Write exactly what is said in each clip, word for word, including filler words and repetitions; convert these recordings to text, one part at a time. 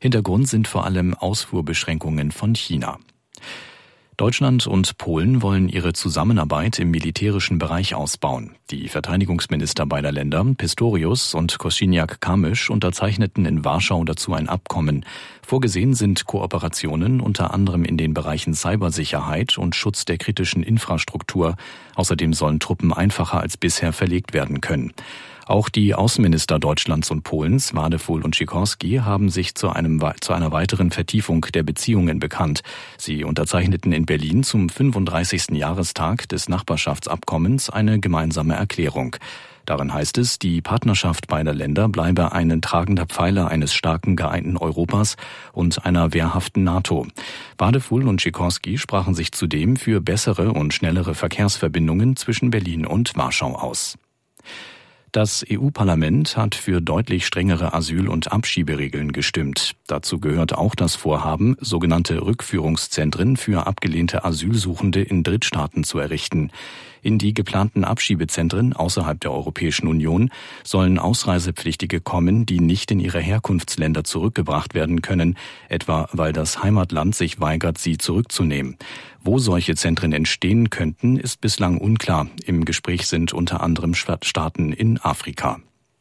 Hintergrund sind vor allem Ausfuhrbeschränkungen von China. Deutschland und Polen wollen ihre Zusammenarbeit im militärischen Bereich ausbauen. Die Verteidigungsminister beider Länder, Pistorius und Kosiniak-Kamysz, unterzeichneten in Warschau dazu ein Abkommen. Vorgesehen sind Kooperationen unter anderem in den Bereichen Cybersicherheit und Schutz der kritischen Infrastruktur. Außerdem sollen Truppen einfacher als bisher verlegt werden können. Auch die Außenminister Deutschlands und Polens, Wadefuhl und Sikorski, haben sich zu, einem, zu einer weiteren Vertiefung der Beziehungen bekannt. Sie unterzeichneten in Berlin zum fünfunddreißigsten Jahrestag des Nachbarschaftsabkommens eine gemeinsame Erklärung. Darin heißt es, die Partnerschaft beider Länder bleibe ein tragender Pfeiler eines starken, geeinten Europas und einer wehrhaften NATO. Wadefuhl und Sikorski sprachen sich zudem für bessere und schnellere Verkehrsverbindungen zwischen Berlin und Warschau aus. Das E U-Parlament hat für deutlich strengere Asyl- und Abschieberegeln gestimmt. Dazu gehört auch das Vorhaben, sogenannte Rückführungszentren für abgelehnte Asylsuchende in Drittstaaten zu errichten. In die geplanten Abschiebezentren außerhalb der Europäischen Union sollen Ausreisepflichtige kommen, die nicht in ihre Herkunftsländer zurückgebracht werden können, etwa weil das Heimatland sich weigert, sie zurückzunehmen. Wo solche Zentren entstehen könnten, ist bislang unklar. Im Gespräch sind unter anderem Staaten in Afrika.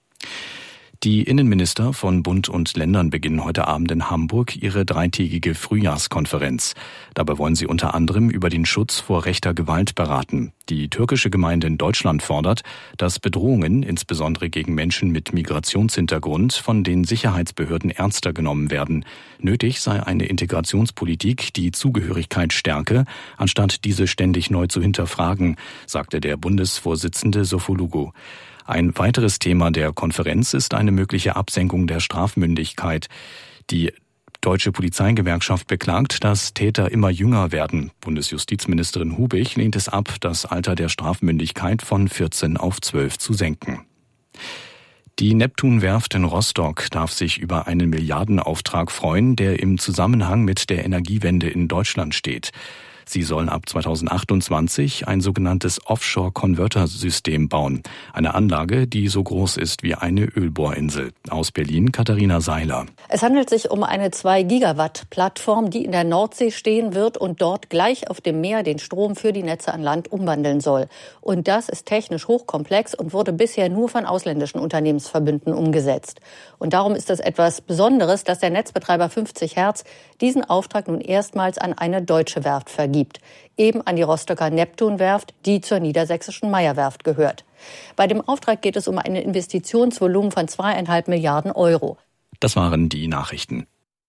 Die Innenminister von Bund und Ländern beginnen heute Abend in Hamburg ihre dreitägige Frühjahrskonferenz. Dabei wollen sie unter anderem über den Schutz vor rechter Gewalt beraten. Die türkische Gemeinde in Deutschland fordert, dass Bedrohungen, insbesondere gegen Menschen mit Migrationshintergrund, von den Sicherheitsbehörden ernster genommen werden. Nötig sei eine Integrationspolitik, die Zugehörigkeit stärke, anstatt diese ständig neu zu hinterfragen, sagte der Bundesvorsitzende Sofuoglu. Ein weiteres Thema der Konferenz ist eine mögliche Absenkung der Strafmündigkeit. Die Deutsche Polizeigewerkschaft beklagt, dass Täter immer jünger werden. Bundesjustizministerin Hubich lehnt es ab, das Alter der Strafmündigkeit von vierzehn auf zwölf zu senken. Die Neptun-Werft in Rostock darf sich über einen Milliardenauftrag freuen, der im Zusammenhang mit der Energiewende in Deutschland steht. Sie sollen ab zweitausendachtundzwanzig ein sogenanntes Offshore-Converter-System bauen. Eine Anlage, die so groß ist wie eine Ölbohrinsel. Aus Berlin Katharina Seiler. Es handelt sich um eine zwei Gigawatt Plattform, die in der Nordsee stehen wird und dort gleich auf dem Meer den Strom für die Netze an Land umwandeln soll. Und das ist technisch hochkomplex und wurde bisher nur von ausländischen Unternehmensverbünden umgesetzt. Und darum ist es etwas Besonderes, dass der Netzbetreiber fünfzig Hertz diesen Auftrag nun erstmals an eine deutsche Werft vergibt. Eben an die Rostocker Neptun-Werft, die zur niedersächsischen Meyer-Werft gehört. Bei dem Auftrag geht es um ein Investitionsvolumen von zweieinhalb Milliarden Euro. Das waren die Nachrichten.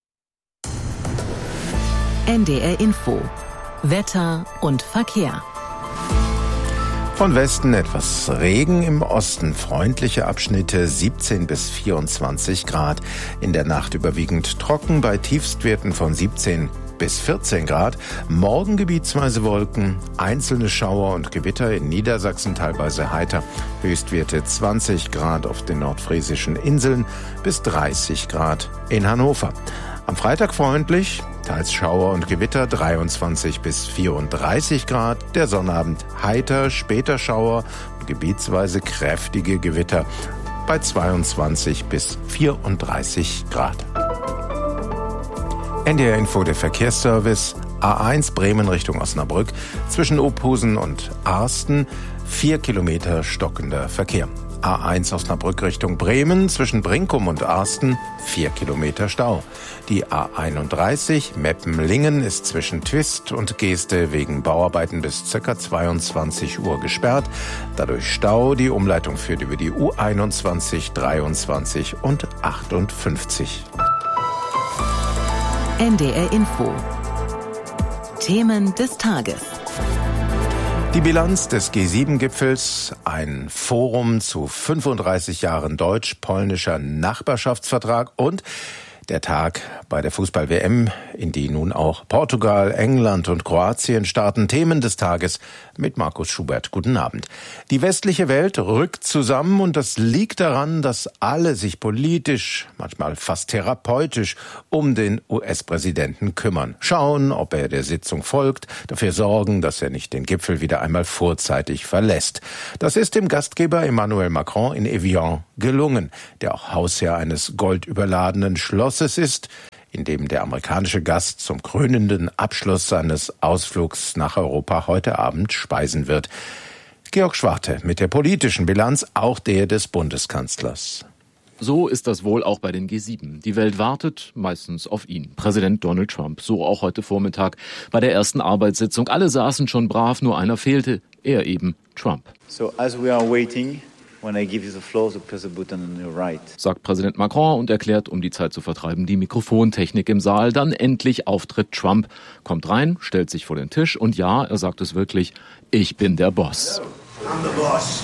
N D R Info. Wetter und Verkehr. Von Westen etwas Regen, im Osten freundliche Abschnitte, siebzehn bis vierundzwanzig Grad. In der Nacht überwiegend trocken bei Tiefstwerten von siebzehn bis vierzehn Grad. Morgen gebietsweise Wolken, einzelne Schauer und Gewitter, in Niedersachsen teilweise heiter. Höchstwerte zwanzig Grad auf den nordfriesischen Inseln bis dreißig Grad in Hannover. Am Freitag freundlich, teils Schauer und Gewitter, dreiundzwanzig bis vierunddreißig Grad. Der Sonnabend heiter, später Schauer und gebietsweise kräftige Gewitter bei zweiundzwanzig bis vierunddreißig Grad. N D R Info, der Verkehrsservice. A eins Bremen Richtung Osnabrück. Zwischen Ophusen und Arsten vier Kilometer stockender Verkehr. A eins Osnabrück Richtung Bremen. Zwischen Brinkum und Arsten vier Kilometer Stau. Die A einunddreißig Meppen-Lingen ist zwischen Twist und Geeste wegen Bauarbeiten bis ca. zweiundzwanzig Uhr gesperrt. Dadurch Stau. Die Umleitung führt über die U einundzwanzig, dreiundzwanzig und achtundfünfzig. N D R Info. Themen des Tages. Die Bilanz des G sieben Gipfels, ein Forum zu fünfunddreißig Jahren deutsch-polnischer Nachbarschaftsvertrag und der Tag bei der Fußball-W M, in die nun auch Portugal, England und Kroatien starten. Themen des Tages mit Markus Schubert. Guten Abend. Die westliche Welt rückt zusammen und das liegt daran, dass alle sich politisch, manchmal fast therapeutisch, um den U S-Präsidenten kümmern. Schauen, ob er der Sitzung folgt, dafür sorgen, dass er nicht den Gipfel wieder einmal vorzeitig verlässt. Das ist dem Gastgeber Emmanuel Macron in Evian gelungen, der auch Hausherr eines goldüberladenen Schlosses ist. in dem der amerikanische Gast zum krönenden Abschluss seines Ausflugs nach Europa heute Abend speisen wird. Georg Schwarte mit der politischen Bilanz, auch der des Bundeskanzlers. So ist das wohl auch bei den G sieben. Die Welt wartet meistens auf ihn, Präsident Donald Trump. So auch heute Vormittag bei der ersten Arbeitssitzung. Alle saßen schon brav, nur einer fehlte, er eben, Trump. So as we are waiting, when I give you the floor, so press the button on your right. Sagt Präsident Macron und erklärt, um die Zeit zu vertreiben, die Mikrofontechnik im Saal. Dann endlich auftritt Trump, kommt rein, stellt sich vor den Tisch und ja, er sagt es wirklich, ich bin der Boss. I'm the boss.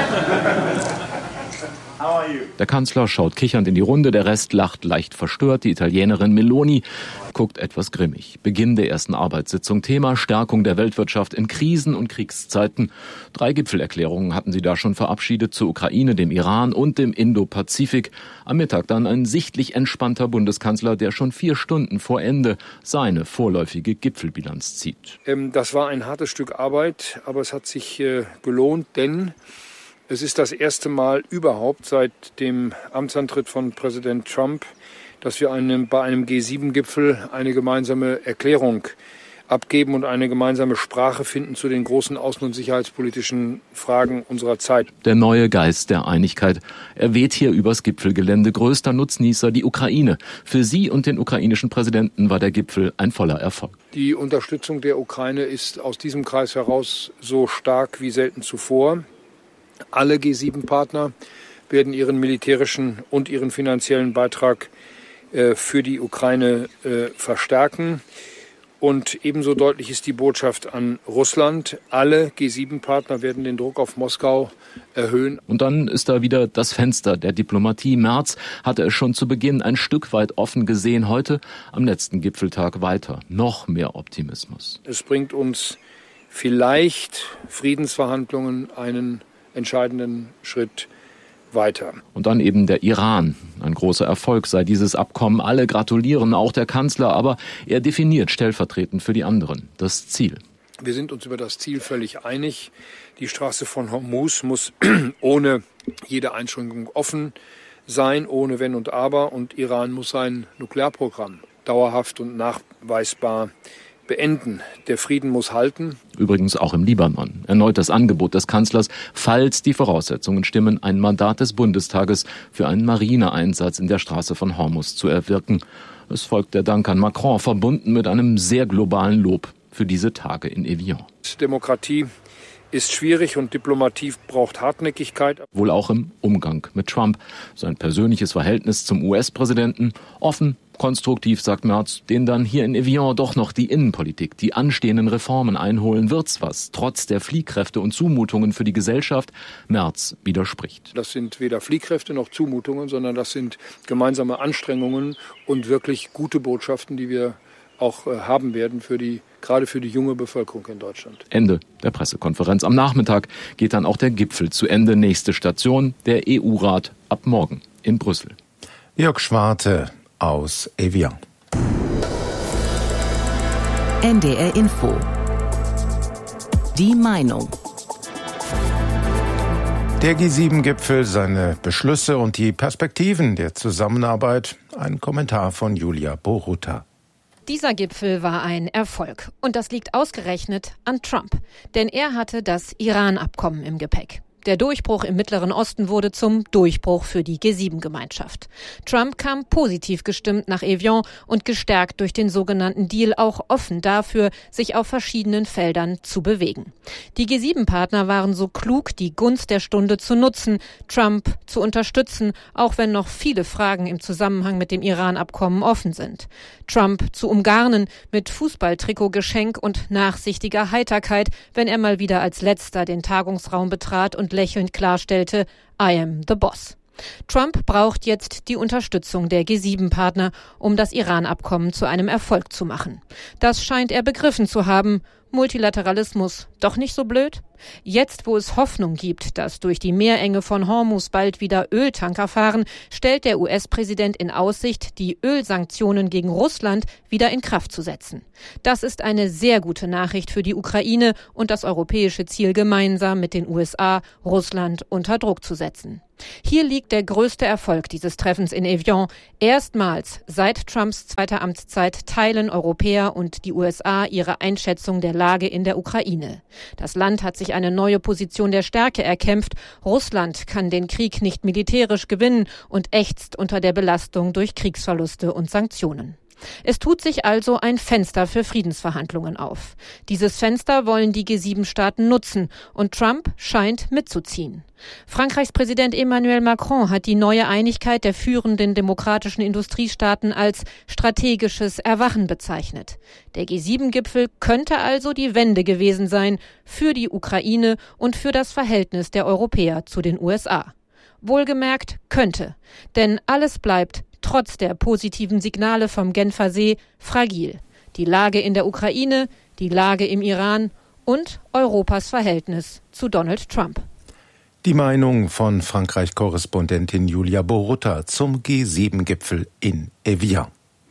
Der Kanzler schaut kichernd in die Runde, der Rest lacht leicht verstört. Die Italienerin Meloni guckt etwas grimmig. Beginn der ersten Arbeitssitzung. Thema Stärkung der Weltwirtschaft in Krisen- und Kriegszeiten. Drei Gipfelerklärungen hatten sie da schon verabschiedet zur Ukraine, dem Iran und dem Indo-Pazifik. Am Mittag dann ein sichtlich entspannter Bundeskanzler, der schon vier Stunden vor Ende seine vorläufige Gipfelbilanz zieht. Das war ein hartes Stück Arbeit, aber es hat sich gelohnt, denn es ist das erste Mal überhaupt seit dem Amtsantritt von Präsident Trump, dass wir einem, bei einem G sieben Gipfel eine gemeinsame Erklärung abgeben und eine gemeinsame Sprache finden zu den großen außen- und sicherheitspolitischen Fragen unserer Zeit. Der neue Geist der Einigkeit. Er weht hier übers Gipfelgelände. Größter Nutznießer die Ukraine. Für sie und den ukrainischen Präsidenten war der Gipfel ein voller Erfolg. Die Unterstützung der Ukraine ist aus diesem Kreis heraus so stark wie selten zuvor. Alle G sieben Partner werden ihren militärischen und ihren finanziellen Beitrag äh, für die Ukraine äh, verstärken. Und ebenso deutlich ist die Botschaft an Russland. Alle G sieben Partner werden den Druck auf Moskau erhöhen. Und dann ist da wieder das Fenster der Diplomatie. Merz hatte es schon zu Beginn ein Stück weit offen gesehen. Heute, am letzten Gipfeltag, weiter. Noch mehr Optimismus. Es bringt uns vielleicht Friedensverhandlungen einen entscheidenden Schritt weiter. Und dann eben der Iran. Ein großer Erfolg sei dieses Abkommen. Alle gratulieren, auch der Kanzler, aber er definiert stellvertretend für die anderen das Ziel. Wir sind uns über das Ziel völlig einig. Die Straße von Hormuz muss ohne jede Einschränkung offen sein, ohne Wenn und Aber. Und Iran muss sein Nuklearprogramm dauerhaft und nachweisbar beenden. Der Frieden muss halten. Übrigens auch im Libanon. Erneut das Angebot des Kanzlers, falls die Voraussetzungen stimmen, ein Mandat des Bundestages für einen Marineeinsatz in der Straße von Hormuz zu erwirken. Es folgt der Dank an Macron, verbunden mit einem sehr globalen Lob für diese Tage in Evian. Demokratie ist schwierig und Diplomatie braucht Hartnäckigkeit. Wohl auch im Umgang mit Trump. Sein persönliches Verhältnis zum U S-Präsidenten offen, konstruktiv, sagt Merz, den dann hier in Evian doch noch die Innenpolitik, die anstehenden Reformen einholen, wird's was, trotz der Fliehkräfte und Zumutungen für die Gesellschaft. Merz widerspricht. Das sind weder Fliehkräfte noch Zumutungen, sondern das sind gemeinsame Anstrengungen und wirklich gute Botschaften, die wir auch haben werden für die, gerade für die junge Bevölkerung in Deutschland. Ende der Pressekonferenz. Am Nachmittag geht dann auch der Gipfel zu Ende. Nächste Station, der E U-Rat ab morgen in Brüssel. Jörg Schwarte aus Evian. N D R Info. Die Meinung. Der G sieben Gipfel, seine Beschlüsse und die Perspektiven der Zusammenarbeit. Ein Kommentar von Julia Boruta. Dieser Gipfel war ein Erfolg. Und das liegt ausgerechnet an Trump. Denn er hatte das Iran-Abkommen im Gepäck. Der Durchbruch im Mittleren Osten wurde zum Durchbruch für die G sieben Gemeinschaft. Trump kam positiv gestimmt nach Evian und gestärkt durch den sogenannten Deal auch offen dafür, sich auf verschiedenen Feldern zu bewegen. Die G sieben Partner waren so klug, die Gunst der Stunde zu nutzen, Trump zu unterstützen, auch wenn noch viele Fragen im Zusammenhang mit dem Iran-Abkommen offen sind. Trump zu umgarnen mit Fußballtrikotgeschenk und nachsichtiger Heiterkeit, wenn er mal wieder als Letzter den Tagungsraum betrat und lächelnd klarstellte, I am the boss. Trump braucht jetzt die Unterstützung der G sieben Partner, um das Iran-Abkommen zu einem Erfolg zu machen. Das scheint er begriffen zu haben, Multilateralismus doch nicht so blöd? Jetzt, wo es Hoffnung gibt, dass durch die Meerenge von Hormuz bald wieder Öltanker fahren, stellt der U S-Präsident in Aussicht, die Ölsanktionen gegen Russland wieder in Kraft zu setzen. Das ist eine sehr gute Nachricht für die Ukraine und das europäische Ziel, gemeinsam mit den U S A Russland unter Druck zu setzen. Hier liegt der größte Erfolg dieses Treffens in Evian. Erstmals seit Trumps zweiter Amtszeit teilen Europäer und die U S A ihre Einschätzung der Lage in der Ukraine. Das Land hat sich eine neue Position der Stärke erkämpft. Russland kann den Krieg nicht militärisch gewinnen und ächzt unter der Belastung durch Kriegsverluste und Sanktionen. Es tut sich also ein Fenster für Friedensverhandlungen auf. Dieses Fenster wollen die G sieben Staaten nutzen und Trump scheint mitzuziehen. Frankreichs Präsident Emmanuel Macron hat die neue Einigkeit der führenden demokratischen Industriestaaten als strategisches Erwachen bezeichnet. Der G sieben Gipfel könnte also die Wende gewesen sein für die Ukraine und für das Verhältnis der Europäer zu den U S A. Wohlgemerkt könnte, denn alles bleibt trotz der positiven Signale vom Genfer See fragil. Die Lage in der Ukraine, die Lage im Iran und Europas Verhältnis zu Donald Trump. Die Meinung von Frankreich-Korrespondentin Julia Borutta zum G sieben Gipfel in Evian.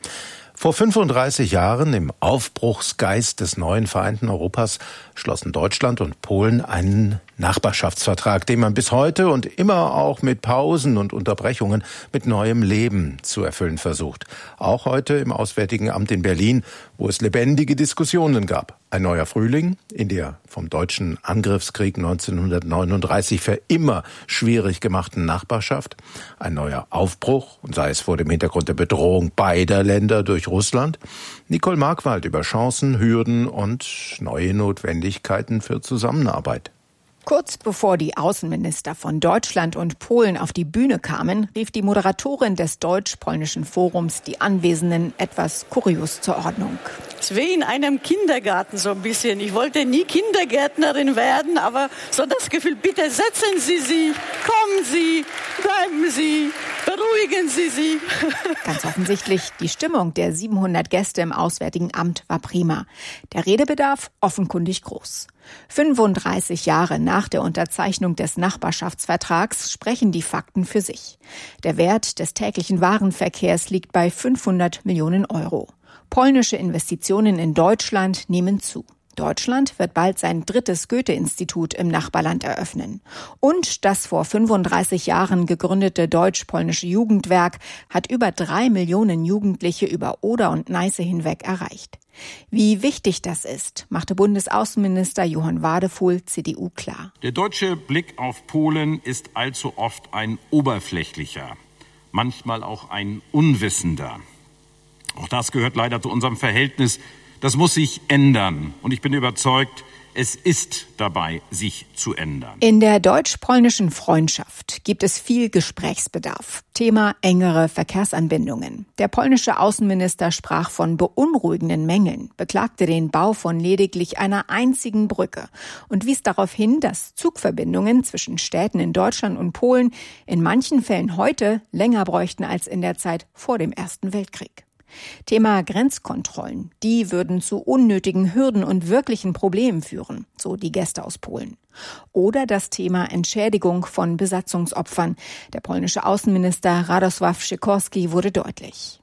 Vor fünfunddreißig Jahren, im Aufbruchsgeist des neuen vereinten Europas, schlossen Deutschland und Polen einen Nachbarschaftsvertrag, den man bis heute und immer auch mit Pausen und Unterbrechungen mit neuem Leben zu erfüllen versucht. Auch heute im Auswärtigen Amt in Berlin, wo es lebendige Diskussionen gab. Ein neuer Frühling in der vom deutschen Angriffskrieg neunzehnhundertneununddreißig für immer schwierig gemachten Nachbarschaft. Ein neuer Aufbruch, und sei es vor dem Hintergrund der Bedrohung beider Länder durch Russland. Nicole Markwald über Chancen, Hürden und neue Notwendigkeiten für Zusammenarbeit. Kurz bevor die Außenminister von Deutschland und Polen auf die Bühne kamen, rief die Moderatorin des deutsch-polnischen Forums die Anwesenden etwas kurios zur Ordnung. Es ist wie in einem Kindergarten so ein bisschen. Ich wollte nie Kindergärtnerin werden, aber so das Gefühl, bitte setzen Sie sich, kommen Sie, bleiben Sie, beruhigen Sie sich. Ganz offensichtlich, die Stimmung der siebenhundert Gäste im Auswärtigen Amt war prima. Der Redebedarf offenkundig groß. fünfunddreißig Jahre nach der Unterzeichnung des Nachbarschaftsvertrags sprechen die Fakten für sich. Der Wert des täglichen Warenverkehrs liegt bei fünfhundert Millionen Euro. Polnische Investitionen in Deutschland nehmen zu. Deutschland wird bald sein drittes Goethe-Institut im Nachbarland eröffnen. Und das vor fünfunddreißig Jahren gegründete deutsch-polnische Jugendwerk hat über drei Millionen Jugendliche über Oder und Neiße hinweg erreicht. Wie wichtig das ist, machte Bundesaußenminister Johann Wadefuhl, C D U, klar. Der deutsche Blick auf Polen ist allzu oft ein oberflächlicher, manchmal auch ein unwissender. Auch das gehört leider zu unserem Verhältnis. Das muss sich ändern. Und ich bin überzeugt, es ist dabei, sich zu ändern. In der deutsch-polnischen Freundschaft gibt es viel Gesprächsbedarf. Thema engere Verkehrsanbindungen. Der polnische Außenminister sprach von beunruhigenden Mängeln, beklagte den Bau von lediglich einer einzigen Brücke und wies darauf hin, dass Zugverbindungen zwischen Städten in Deutschland und Polen in manchen Fällen heute länger bräuchten als in der Zeit vor dem Ersten Weltkrieg. Thema Grenzkontrollen. Die würden zu unnötigen Hürden und wirklichen Problemen führen, so die Gäste aus Polen. Oder das Thema Entschädigung von Besatzungsopfern. Der polnische Außenminister Radosław Sikorski wurde deutlich.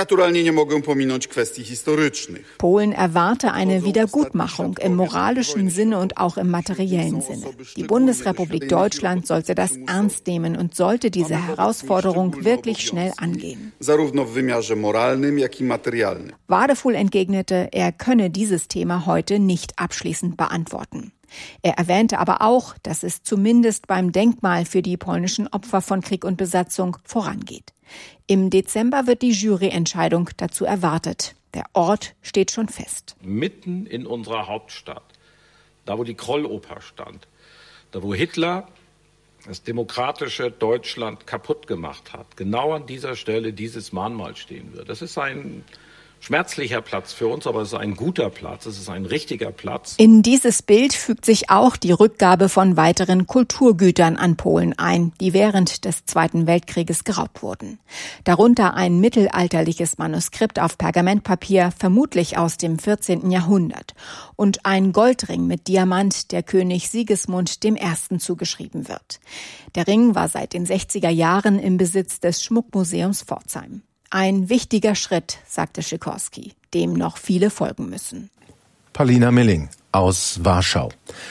Polen erwarte eine Wiedergutmachung im moralischen Sinne und auch im materiellen Sinne. Die Bundesrepublik Deutschland sollte das ernst nehmen und sollte diese Herausforderung wirklich schnell angehen. Wadefuhl entgegnete, er könne dieses Thema heute nicht abschließend beantworten. Er erwähnte aber auch, dass es zumindest beim Denkmal für die polnischen Opfer von Krieg und Besatzung vorangeht. Im Dezember wird die Juryentscheidung dazu erwartet. Der Ort steht schon fest. Mitten in unserer Hauptstadt, da wo die Krolloper stand, da wo Hitler das demokratische Deutschland kaputt gemacht hat, genau an dieser Stelle dieses Mahnmal stehen wird. Das ist ein schmerzlicher Platz für uns, aber es ist ein guter Platz, es ist ein richtiger Platz. In dieses Bild fügt sich auch die Rückgabe von weiteren Kulturgütern an Polen ein, die während des Zweiten Weltkrieges geraubt wurden. Darunter ein mittelalterliches Manuskript auf Pergamentpapier, vermutlich aus dem vierzehnten Jahrhundert, und ein Goldring mit Diamant, der König Sigismund der Erste zugeschrieben wird. Der Ring war seit den sechziger Jahren im Besitz des Schmuckmuseums Pforzheim. Ein wichtiger Schritt, sagte Sikorski, dem noch viele folgen müssen. Paulina Milling aus Warschau.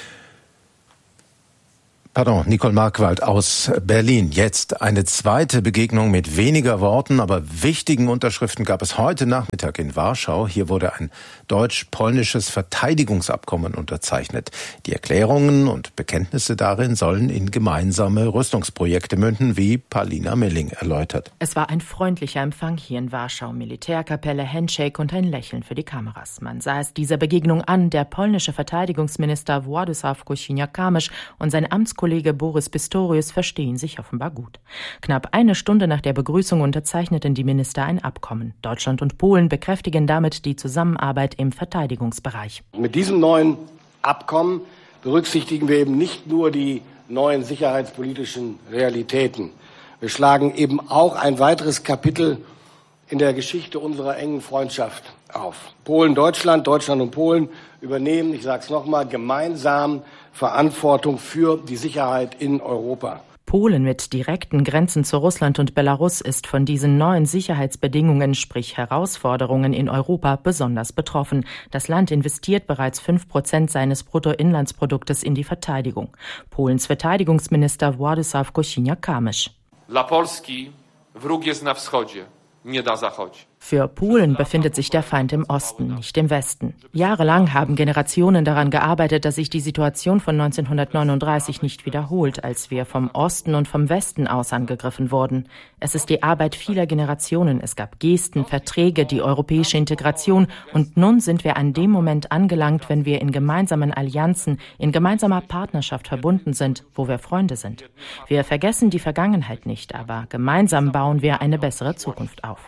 Pardon, Nicole Markwald aus Berlin. Jetzt eine zweite Begegnung mit weniger Worten, aber wichtigen Unterschriften gab es heute Nachmittag in Warschau. Hier wurde ein deutsch-polnisches Verteidigungsabkommen unterzeichnet. Die Erklärungen und Bekenntnisse darin sollen in gemeinsame Rüstungsprojekte münden, wie Paulina Milling erläutert. Es war ein freundlicher Empfang hier in Warschau. Militärkapelle, Handshake und ein Lächeln für die Kameras. Man sah es dieser Begegnung an. Der polnische Verteidigungsminister Władysław Kosiniak-Kamysz und sein Amtskollege Kollege Boris Pistorius verstehen sich offenbar gut. Knapp eine Stunde nach der Begrüßung unterzeichneten die Minister ein Abkommen. Deutschland und Polen bekräftigen damit die Zusammenarbeit im Verteidigungsbereich. Mit diesem neuen Abkommen berücksichtigen wir eben nicht nur die neuen sicherheitspolitischen Realitäten. Wir schlagen eben auch ein weiteres Kapitel in der Geschichte unserer engen Freundschaft auf. Polen, Deutschland, Deutschland und Polen übernehmen, ich sage es nochmal, gemeinsam Verantwortung für die Sicherheit in Europa. Polen mit direkten Grenzen zu Russland und Belarus ist von diesen neuen Sicherheitsbedingungen, sprich Herausforderungen in Europa, besonders betroffen. Das Land investiert bereits fünf Prozent seines Bruttoinlandsproduktes in die Verteidigung. Polens Verteidigungsminister Władysław Kosiniak-Kamysz. Dla Polski wróg jest na wschodzie, nie na zachodzie. Für Polen befindet sich der Feind im Osten, nicht im Westen. Jahrelang haben Generationen daran gearbeitet, dass sich die Situation von neunzehnhundertneununddreißig nicht wiederholt, als wir vom Osten und vom Westen aus angegriffen wurden. Es ist die Arbeit vieler Generationen. Es gab Gesten, Verträge, die europäische Integration. Und nun sind wir an dem Moment angelangt, wenn wir in gemeinsamen Allianzen, in gemeinsamer Partnerschaft verbunden sind, wo wir Freunde sind. Wir vergessen die Vergangenheit nicht, aber gemeinsam bauen wir eine bessere Zukunft auf.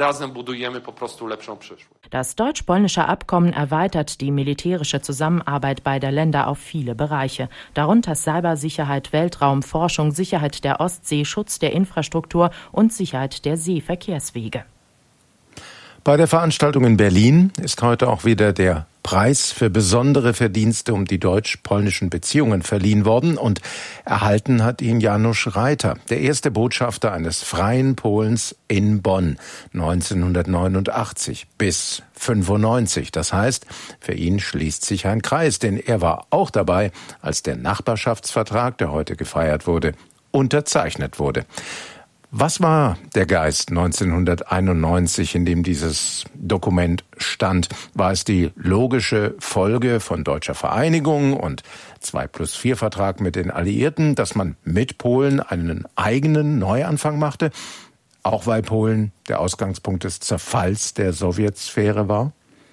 Das deutsch-polnische Abkommen erweitert die militärische Zusammenarbeit beider Länder auf viele Bereiche, darunter Cybersicherheit, Weltraum, Forschung, Sicherheit der Ostsee, Schutz der Infrastruktur und Sicherheit der Seeverkehrswege. Bei der Veranstaltung in Berlin ist heute auch wieder der Preis für besondere Verdienste um die deutsch-polnischen Beziehungen verliehen worden und erhalten hat ihn Janusz Reiter, der erste Botschafter eines freien Polens in Bonn neunzehnhundertneunundachtzig bis fünfundneunzig. Das heißt, für ihn schließt sich ein Kreis, denn er war auch dabei, als der Nachbarschaftsvertrag, der heute gefeiert wurde, unterzeichnet wurde. Was war der Geist neunzehnhunderteinundneunzig, in dem dieses Dokument stand? War es die logische Folge von deutscher Vereinigung und zwei plus vier Vertrag mit den Alliierten, dass man mit Polen einen eigenen Neuanfang machte? Auch weil Polen der Ausgangspunkt des Zerfalls der Sowjetsphäre war?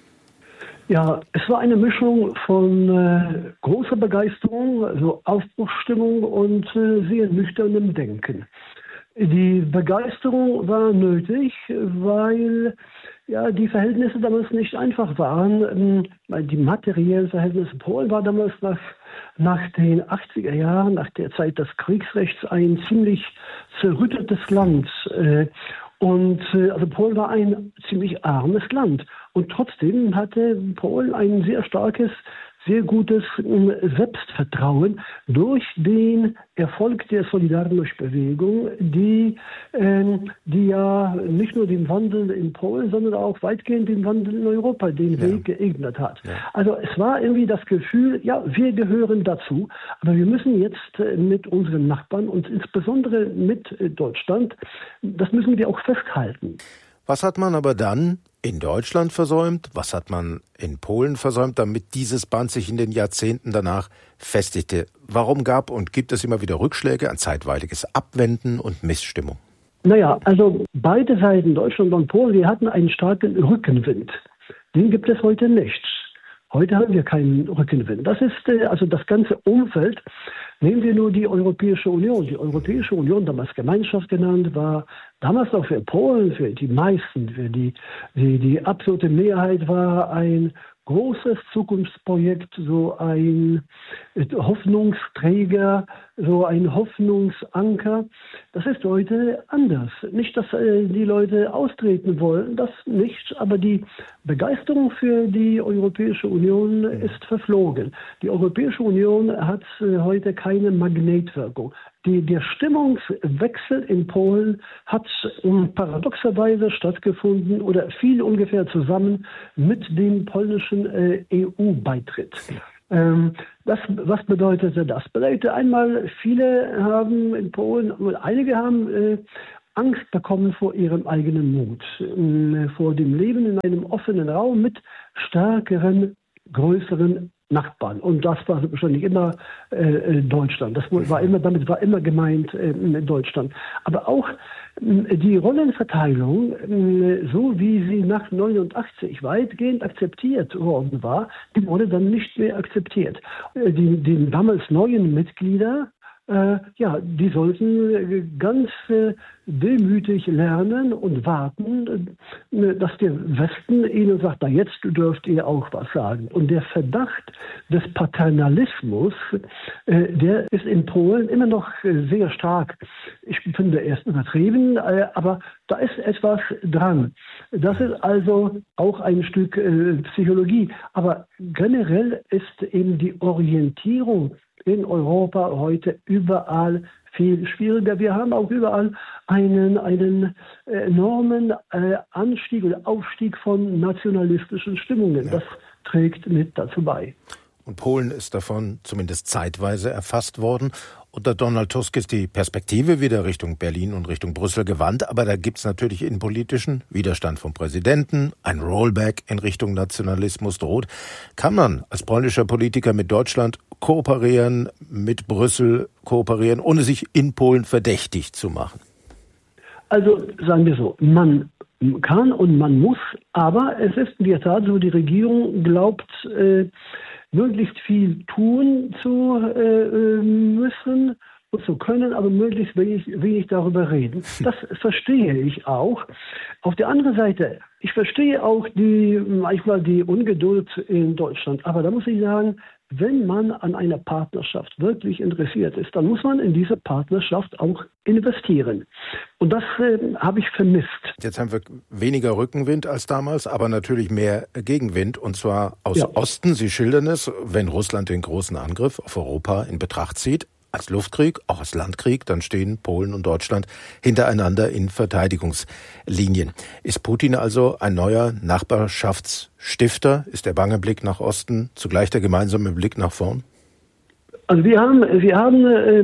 Ja, es war eine Mischung von äh, großer Begeisterung, also Aufbruchsstimmung und äh, sehr nüchternem Denken. Die Begeisterung war nötig, weil ja die Verhältnisse damals nicht einfach waren. Die materiellen Verhältnisse Polen war damals nach, nach den achtziger Jahren, nach der Zeit des Kriegsrechts, ein ziemlich zerrüttetes Land. Und also Polen war ein ziemlich armes Land. Und trotzdem hatte Polen ein sehr starkes, sehr gutes Selbstvertrauen durch den Erfolg der Solidarność-Bewegung, die, äh, die ja nicht nur den Wandel in Polen, sondern auch weitgehend den Wandel in Europa den ja. Weg geebnet hat. Ja. Also es war irgendwie das Gefühl, ja, wir gehören dazu, aber wir müssen jetzt äh, mit unseren Nachbarn und insbesondere mit äh, Deutschland, das müssen wir auch festhalten. Was hat man aber dann in Deutschland versäumt? Was hat man in Polen versäumt, damit dieses Band sich in den Jahrzehnten danach festigte? Warum gab und gibt es immer wieder Rückschläge, ein zeitweiliges Abwenden und Missstimmung? Naja, also beide Seiten, Deutschland und Polen, wir hatten einen starken Rückenwind. Den gibt es heute nicht. Heute haben wir keinen Rückenwind. Das ist äh, also das ganze Umfeld. Nehmen wir nur die Europäische Union. Die Europäische Union, damals Gemeinschaft genannt, war damals auch für Polen, für die meisten, für die, die, die absolute Mehrheit war ein großes Zukunftsprojekt, so ein Hoffnungsträger, so ein Hoffnungsanker. Das ist heute anders. Nicht, dass äh, die Leute austreten wollen, das nicht, aber die Begeisterung für die Europäische Union ist verflogen. Die Europäische Union hat äh, heute keine Magnetwirkung. Die, der Stimmungswechsel in Polen hat um, paradoxerweise stattgefunden oder fiel ungefähr zusammen mit dem polnischen äh, E U-Beitritt. Ähm, das, was bedeutete das? Bedeutete einmal, viele haben in Polen, einige haben äh, Angst bekommen vor ihrem eigenen Mut, äh, vor dem Leben in einem offenen Raum mit stärkeren, größeren Nachbarn. Und das war wahrscheinlich immer äh, Deutschland. Das war immer, damit war immer gemeint äh, Deutschland. Aber auch äh, die Rollenverteilung, äh, so wie sie nach neunundachtzig weitgehend akzeptiert worden war, die wurde dann nicht mehr akzeptiert. Äh, die, die damals neuen Mitglieder, Äh, ja, die sollten äh, ganz äh, demütig lernen und warten, äh, dass der Westen ihnen sagt, na jetzt dürft ihr auch was sagen. Und der Verdacht des Paternalismus, äh, der ist in Polen immer noch äh, sehr stark. Ich finde er ist übertrieben, äh, aber da ist etwas dran. Das ist also auch ein Stück äh, Psychologie. Aber generell ist eben die Orientierung in Europa heute überall viel schwieriger. Wir haben auch überall einen, einen enormen äh, Anstieg oder Aufstieg von nationalistischen Stimmungen. Ja. Das trägt mit dazu bei. Und Polen ist davon zumindest zeitweise erfasst worden. Unter Donald Tusk ist die Perspektive wieder Richtung Berlin und Richtung Brüssel gewandt. Aber da gibt es natürlich innenpolitischen Widerstand vom Präsidenten. Ein Rollback in Richtung Nationalismus droht. Kann man als polnischer Politiker mit Deutschland kooperieren, mit Brüssel kooperieren, ohne sich in Polen verdächtig zu machen? Also sagen wir so, man kann und man muss, aber es ist in der Tat so, die Regierung glaubt, äh, möglichst viel tun zu äh, müssen und zu können, aber möglichst wenig, wenig darüber reden. Das verstehe ich auch. Auf der anderen Seite, ich verstehe auch die, manchmal die Ungeduld in Deutschland, aber da muss ich sagen, wenn man an einer Partnerschaft wirklich interessiert ist, dann muss man in diese Partnerschaft auch investieren. Und das äh, habe ich vermisst. Jetzt haben wir weniger Rückenwind als damals, aber natürlich mehr Gegenwind, und zwar aus ja. Osten. Sie schildern es, wenn Russland den großen Angriff auf Europa in Betracht zieht, als Luftkrieg, auch als Landkrieg, dann stehen Polen und Deutschland hintereinander in Verteidigungslinien. Ist Putin also ein neuer Nachbarschaftsstifter? Ist der bange Blick nach Osten zugleich der gemeinsame Blick nach vorn? Also wir haben, wir haben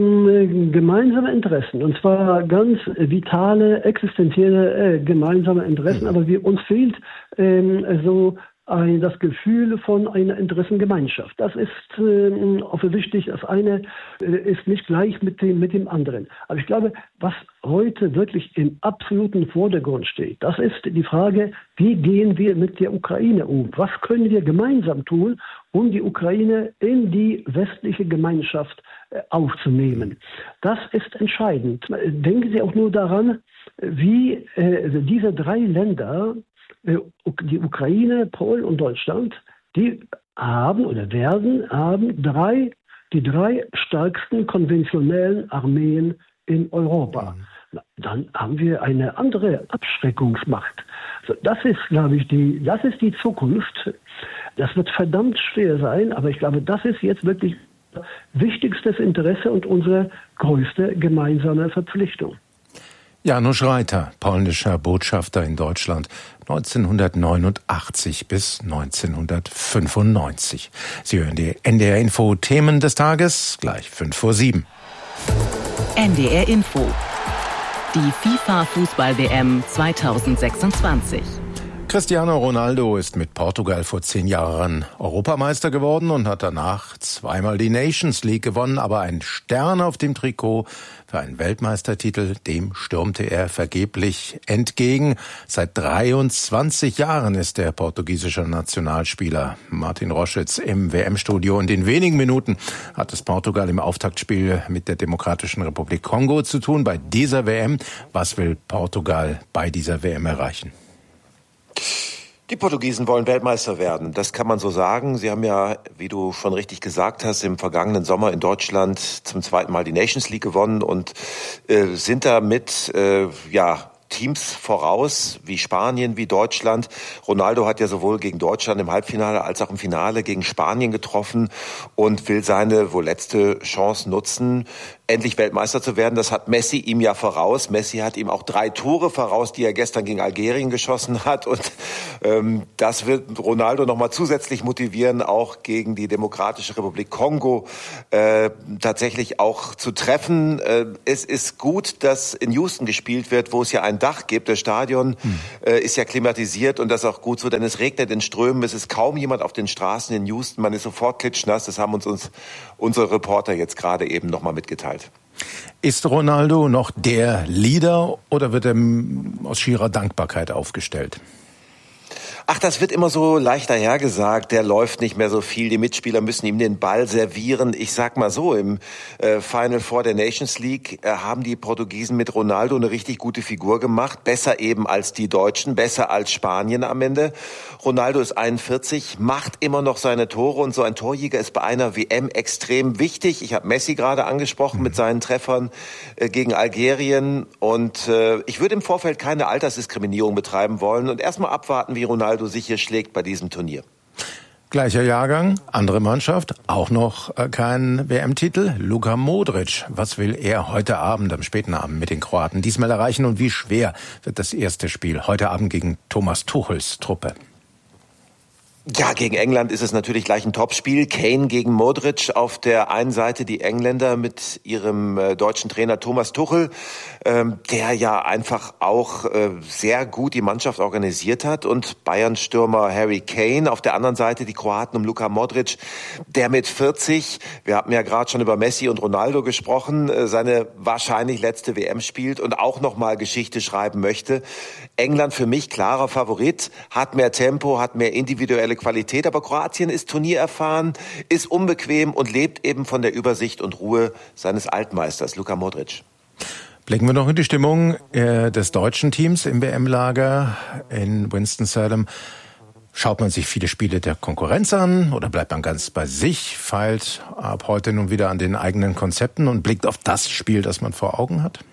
ähm, gemeinsame Interessen, und zwar ganz vitale, existenzielle äh, gemeinsame Interessen, mhm. aber wir, uns fehlt ähm, so ein, das Gefühl von einer Interessengemeinschaft. Das ist äh, offensichtlich, das eine äh, ist nicht gleich mit dem, mit dem anderen. Aber ich glaube, was heute wirklich im absoluten Vordergrund steht, das ist die Frage, wie gehen wir mit der Ukraine um? Was können wir gemeinsam tun, um die Ukraine in die westliche Gemeinschaft äh, aufzunehmen? Das ist entscheidend. Denken Sie auch nur daran, wie äh, diese drei Länder, die Ukraine, Polen und Deutschland, die haben oder werden haben drei, die drei stärksten konventionellen Armeen in Europa. Dann haben wir eine andere Abschreckungsmacht. Also das ist, glaube ich, die, das ist die Zukunft. Das wird verdammt schwer sein, aber ich glaube, das ist jetzt wirklich wichtigstes Interesse und unsere größte gemeinsame Verpflichtung. Janusz Reiter, polnischer Botschafter in Deutschland, neunzehnhundertneunundachtzig bis neunzehnhundertfünfundneunzig. Sie hören die N D R Info Themen des Tages, gleich fünf vor sieben. N D R Info. Die FIFA Fußball-W M zweitausendsechsundzwanzig. Cristiano Ronaldo ist mit Portugal vor zehn Jahren Europameister geworden und hat danach zweimal die Nations League gewonnen. Aber ein Stern auf dem Trikot für einen Weltmeistertitel, dem stürmte er vergeblich entgegen. Seit dreiundzwanzig Jahren ist der portugiesische Nationalspieler Martin Roschitz im W M-Studio. Und in wenigen Minuten hat es Portugal im Auftaktspiel mit der Demokratischen Republik Kongo zu tun. Bei dieser W M, was will Portugal bei dieser W M erreichen? Die Portugiesen wollen Weltmeister werden, das kann man so sagen. Sie haben ja, wie du schon richtig gesagt hast, im vergangenen Sommer in Deutschland zum zweiten Mal die Nations League gewonnen und äh, sind damit, äh, ja, Teams voraus, wie Spanien, wie Deutschland. Ronaldo hat ja sowohl gegen Deutschland im Halbfinale als auch im Finale gegen Spanien getroffen und will seine wohl letzte Chance nutzen, endlich Weltmeister zu werden. Das hat Messi ihm ja voraus. Messi hat ihm auch drei Tore voraus, die er gestern gegen Algerien geschossen hat. Und ähm, das wird Ronaldo nochmal zusätzlich motivieren, auch gegen die Demokratische Republik Kongo äh, tatsächlich auch zu treffen. Äh, es ist gut, dass in Houston gespielt wird, wo es ja ein Dach gibt. Das Stadion hm. äh, ist ja klimatisiert und das ist auch gut so, denn es regnet in Strömen. Es ist kaum jemand auf den Straßen in Houston. Man ist sofort klitschnass. Das haben uns, uns unsere Reporter jetzt gerade eben nochmal mitgeteilt. Ist Ronaldo noch der Leader oder wird er aus schierer Dankbarkeit aufgestellt? Ach, das wird immer so leicht dahergesagt, der läuft nicht mehr so viel, die Mitspieler müssen ihm den Ball servieren. Ich sag mal so, im äh, Final Four der Nations League äh, haben die Portugiesen mit Ronaldo eine richtig gute Figur gemacht, besser eben als die Deutschen, besser als Spanien am Ende. Ronaldo ist einundvierzig, macht immer noch seine Tore und so ein Torjäger ist bei einer W M extrem wichtig. Ich habe Messi gerade angesprochen mhm. mit seinen Treffern äh, gegen Algerien und äh, ich würde im Vorfeld keine Altersdiskriminierung betreiben wollen und erstmal abwarten, wie Ronaldo sich hier schlägt bei diesem Turnier. Gleicher Jahrgang, andere Mannschaft, auch noch kein W M-Titel. Luka Modric, was will er heute Abend, am späten Abend mit den Kroaten diesmal erreichen und wie schwer wird das erste Spiel heute Abend gegen Thomas Tuchels Truppe? Ja, gegen England ist es natürlich gleich ein Topspiel. Kane gegen Modric. Auf der einen Seite die Engländer mit ihrem äh, deutschen Trainer Thomas Tuchel, ähm, der ja einfach auch äh, sehr gut die Mannschaft organisiert hat. Und Bayern-Stürmer Harry Kane. Auf der anderen Seite die Kroaten um Luka Modric, der mit vierzig, wir haben ja gerade schon über Messi und Ronaldo gesprochen, äh, seine wahrscheinlich letzte W M spielt und auch nochmal Geschichte schreiben möchte. England für mich klarer Favorit, hat mehr Tempo, hat mehr individuelle Qualität, aber Kroatien ist turniererfahren, ist unbequem und lebt eben von der Übersicht und Ruhe seines Altmeisters, Luka Modric. Blicken wir noch in die Stimmung äh, des deutschen Teams im W M-Lager in Winston-Salem. Schaut man sich viele Spiele der Konkurrenz an oder bleibt man ganz bei sich, feilt ab heute nun wieder an den eigenen Konzepten und blickt auf das Spiel, das man vor Augen hat?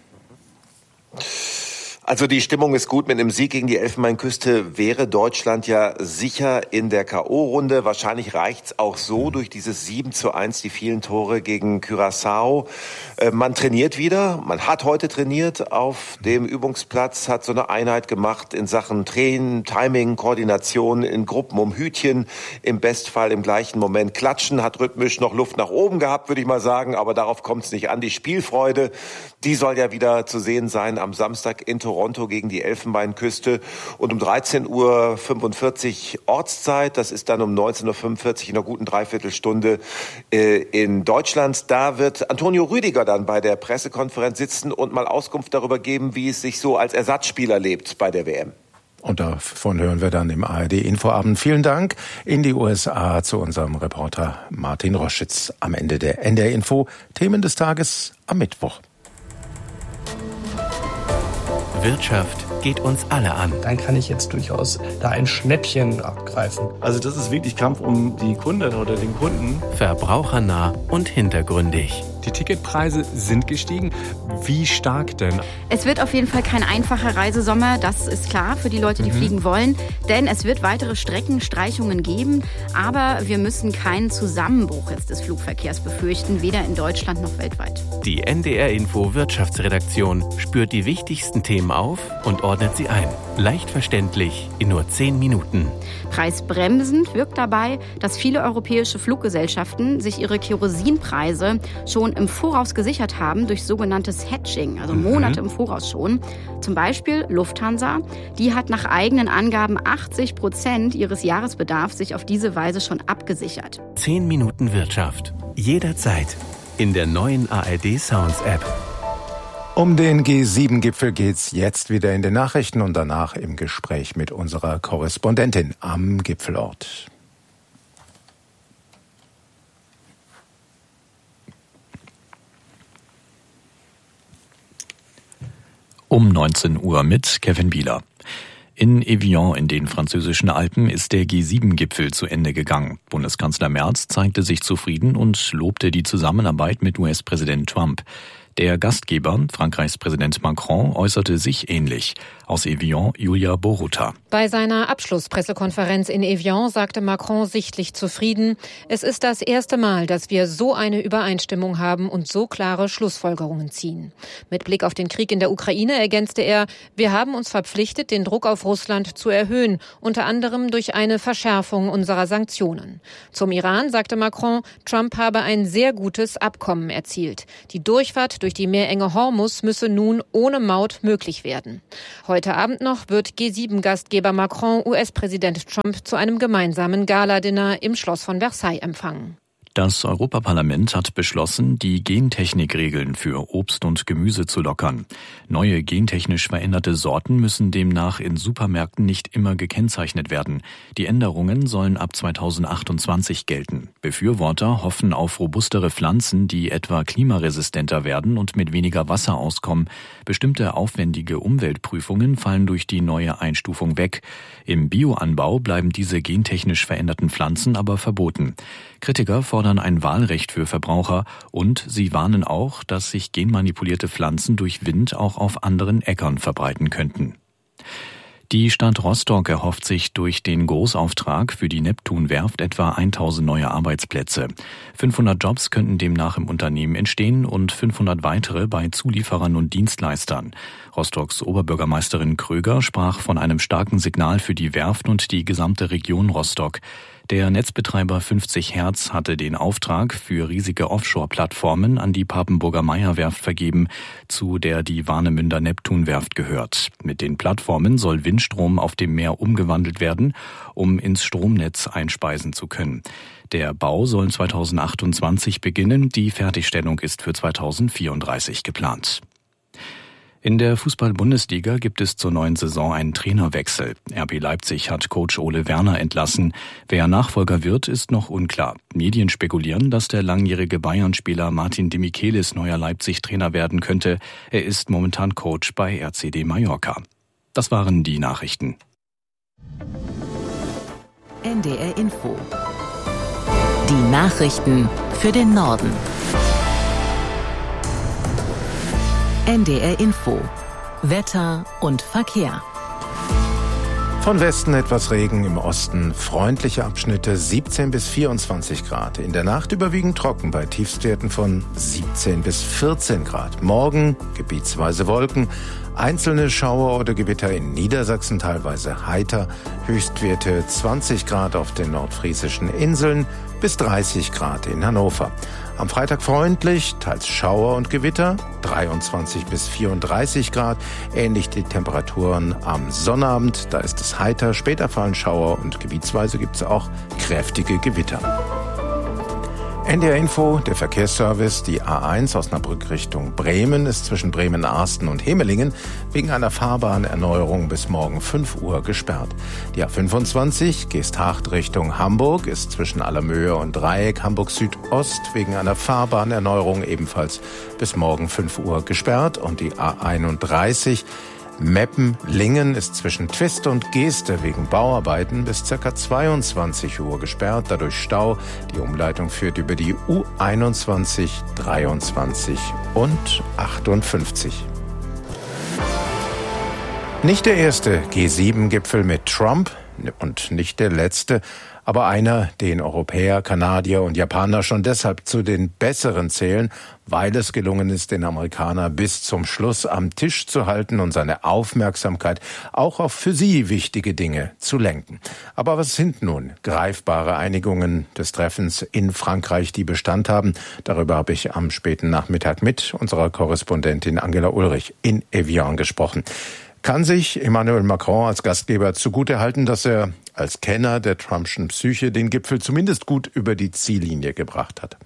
Also die Stimmung ist gut. Mit einem Sieg gegen die Elfenbeinküste wäre Deutschland ja sicher in der K O-Runde. Wahrscheinlich reicht's auch so durch dieses sieben zu eins, die vielen Tore gegen Curaçao. Äh, man trainiert wieder. Man hat heute trainiert auf dem Übungsplatz, hat so eine Einheit gemacht in Sachen Training, Timing, Koordination in Gruppen um Hütchen. Im Bestfall im gleichen Moment klatschen, hat rhythmisch noch Luft nach oben gehabt, würde ich mal sagen. Aber darauf kommt's nicht an. Die Spielfreude, die soll ja wieder zu sehen sein am Samstag in Toronto. Toronto gegen die Elfenbeinküste und um dreizehn Uhr fünfundvierzig Ortszeit, das ist dann um neunzehn Uhr fünfundvierzig in einer guten Dreiviertelstunde äh, in Deutschland. Da wird Antonio Rüdiger dann bei der Pressekonferenz sitzen und mal Auskunft darüber geben, wie es sich so als Ersatzspieler lebt bei der W M. Und davon hören wir dann im A R D-Infoabend. Vielen Dank in die U S A zu unserem Reporter Martin Roschitz am Ende der N D R-Info. Themen des Tages am Mittwoch. Wirtschaft geht uns alle an. Dann kann ich jetzt durchaus da ein Schnäppchen abgreifen. Also das ist wirklich Kampf um die Kundin oder den Kunden. Verbrauchernah und hintergründig. Die Ticketpreise sind gestiegen. Wie stark denn? Es wird auf jeden Fall kein einfacher Reisesommer, das ist klar für die Leute, die mhm. fliegen wollen. Denn es wird weitere Streckenstreichungen geben. Aber wir müssen keinen Zusammenbruch jetzt des Flugverkehrs befürchten, weder in Deutschland noch weltweit. Die N D R-Info Wirtschaftsredaktion spürt die wichtigsten Themen auf und ordnet sie ein. Leicht verständlich in nur zehn Minuten. Preisbremsend wirkt dabei, dass viele europäische Fluggesellschaften sich ihre Kerosinpreise schon Investitionen im Voraus gesichert haben durch sogenanntes Hedging, also Monate mhm. im Voraus schon. Zum Beispiel Lufthansa, die hat nach eigenen Angaben achtzig Prozent ihres Jahresbedarfs sich auf diese Weise schon abgesichert. zehn Minuten Wirtschaft. Jederzeit. In der neuen A R D Sounds App. Um den G sieben Gipfel geht's jetzt wieder in den Nachrichten und danach im Gespräch mit unserer Korrespondentin am Gipfelort. Um neunzehn Uhr mit Kevin Bieler. In Evian in den französischen Alpen ist der G sieben Gipfel zu Ende gegangen. Bundeskanzler Merz zeigte sich zufrieden und lobte die Zusammenarbeit mit U S-Präsident Trump. Der Gastgeber, Frankreichs Präsident Macron, äußerte sich ähnlich. Aus Evian, Julia Boruta. Bei seiner Abschlusspressekonferenz in Evian sagte Macron sichtlich zufrieden: Es ist das erste Mal, dass wir so eine Übereinstimmung haben und so klare Schlussfolgerungen ziehen. Mit Blick auf den Krieg in der Ukraine ergänzte er: Wir haben uns verpflichtet, den Druck auf Russland zu erhöhen, unter anderem durch eine Verschärfung unserer Sanktionen. Zum Iran sagte Macron, Trump habe ein sehr gutes Abkommen erzielt. Die Durchfahrt durch die Meerenge Hormuz müsse nun ohne Maut möglich werden. Heute Abend noch wird G sieben Gastgeber Macron U S-Präsident Trump zu einem gemeinsamen Galadinner im Schloss von Versailles empfangen. Das Europaparlament hat beschlossen, die Gentechnikregeln für Obst und Gemüse zu lockern. Neue gentechnisch veränderte Sorten müssen demnach in Supermärkten nicht immer gekennzeichnet werden. Die Änderungen sollen ab zweitausendachtundzwanzig gelten. Befürworter hoffen auf robustere Pflanzen, die etwa klimaresistenter werden und mit weniger Wasser auskommen. Bestimmte aufwendige Umweltprüfungen fallen durch die neue Einstufung weg. Im Bioanbau bleiben diese gentechnisch veränderten Pflanzen aber verboten. Kritiker fordern ein Wahlrecht für Verbraucher und sie warnen auch, dass sich genmanipulierte Pflanzen durch Wind auch auf anderen Äckern verbreiten könnten. Die Stadt Rostock erhofft sich durch den Großauftrag für die Neptun-Werft etwa tausend neue Arbeitsplätze. fünfhundert Jobs könnten demnach im Unternehmen entstehen und fünfhundert weitere bei Zulieferern und Dienstleistern. Rostocks Oberbürgermeisterin Kröger sprach von einem starken Signal für die Werft und die gesamte Region Rostock. Der Netzbetreiber fünfzig Hertz hatte den Auftrag für riesige Offshore-Plattformen an die Papenburger Meyer-Werft vergeben, zu der die Warnemünder Neptun-Werft gehört. Mit den Plattformen soll Windstrom auf dem Meer umgewandelt werden, um ins Stromnetz einspeisen zu können. Der Bau soll zweitausendachtundzwanzig beginnen, die Fertigstellung ist für zweitausendvierunddreißig geplant. In der Fußball-Bundesliga gibt es zur neuen Saison einen Trainerwechsel. R B Leipzig hat Coach Ole Werner entlassen. Wer Nachfolger wird, ist noch unklar. Medien spekulieren, dass der langjährige Bayern-Spieler Martin Demichelis neuer Leipzig-Trainer werden könnte. Er ist momentan Coach bei R C D Mallorca. Das waren die Nachrichten. N D R Info. Die Nachrichten für den Norden. N D R Info. Wetter und Verkehr. Von Westen etwas Regen, im Osten freundliche Abschnitte, siebzehn bis vierundzwanzig Grad. In der Nacht überwiegend trocken bei Tiefstwerten von siebzehn bis vierzehn Grad. Morgen gebietsweise Wolken, einzelne Schauer oder Gewitter in Niedersachsen teilweise heiter. Höchstwerte zwanzig Grad auf den nordfriesischen Inseln bis dreißig Grad in Hannover. Am Freitag freundlich, teils Schauer und Gewitter, dreiundzwanzig bis vierunddreißig Grad. Ähnlich die Temperaturen am Sonnabend, da ist es heiter, später fallen Schauer und gebietsweise gibt es auch kräftige Gewitter. N D R Info, der Verkehrsservice, die A eins Osnabrück Richtung Bremen ist zwischen Bremen-Arsten und Hemelingen wegen einer Fahrbahnerneuerung bis morgen fünf Uhr gesperrt. Die A fünfundzwanzig Geesthacht Richtung Hamburg ist zwischen Allermöhe und Dreieck Hamburg Südost wegen einer Fahrbahnerneuerung ebenfalls bis morgen fünf Uhr gesperrt und die A einunddreißig Meppen-Lingen ist zwischen Twist und Geeste wegen Bauarbeiten bis ca. zweiundzwanzig Uhr gesperrt, dadurch Stau. Die Umleitung führt über die U einundzwanzig, dreiundzwanzig und achtundfünfzig. Nicht der erste G sieben Gipfel mit Trump. und nicht der letzte, aber einer, den Europäer, Kanadier und Japaner schon deshalb zu den Besseren zählen, weil es gelungen ist, den Amerikaner bis zum Schluss am Tisch zu halten und seine Aufmerksamkeit auch auf für sie wichtige Dinge zu lenken. Aber was sind nun greifbare Einigungen des Treffens in Frankreich, die Bestand haben? Darüber habe ich am späten Nachmittag mit unserer Korrespondentin Angela Ulrich in Evian gesprochen. Kann sich Emmanuel Macron als Gastgeber zugutehalten, dass er als Kenner der Trumpschen Psyche den Gipfel zumindest gut über die Ziellinie gebracht hat?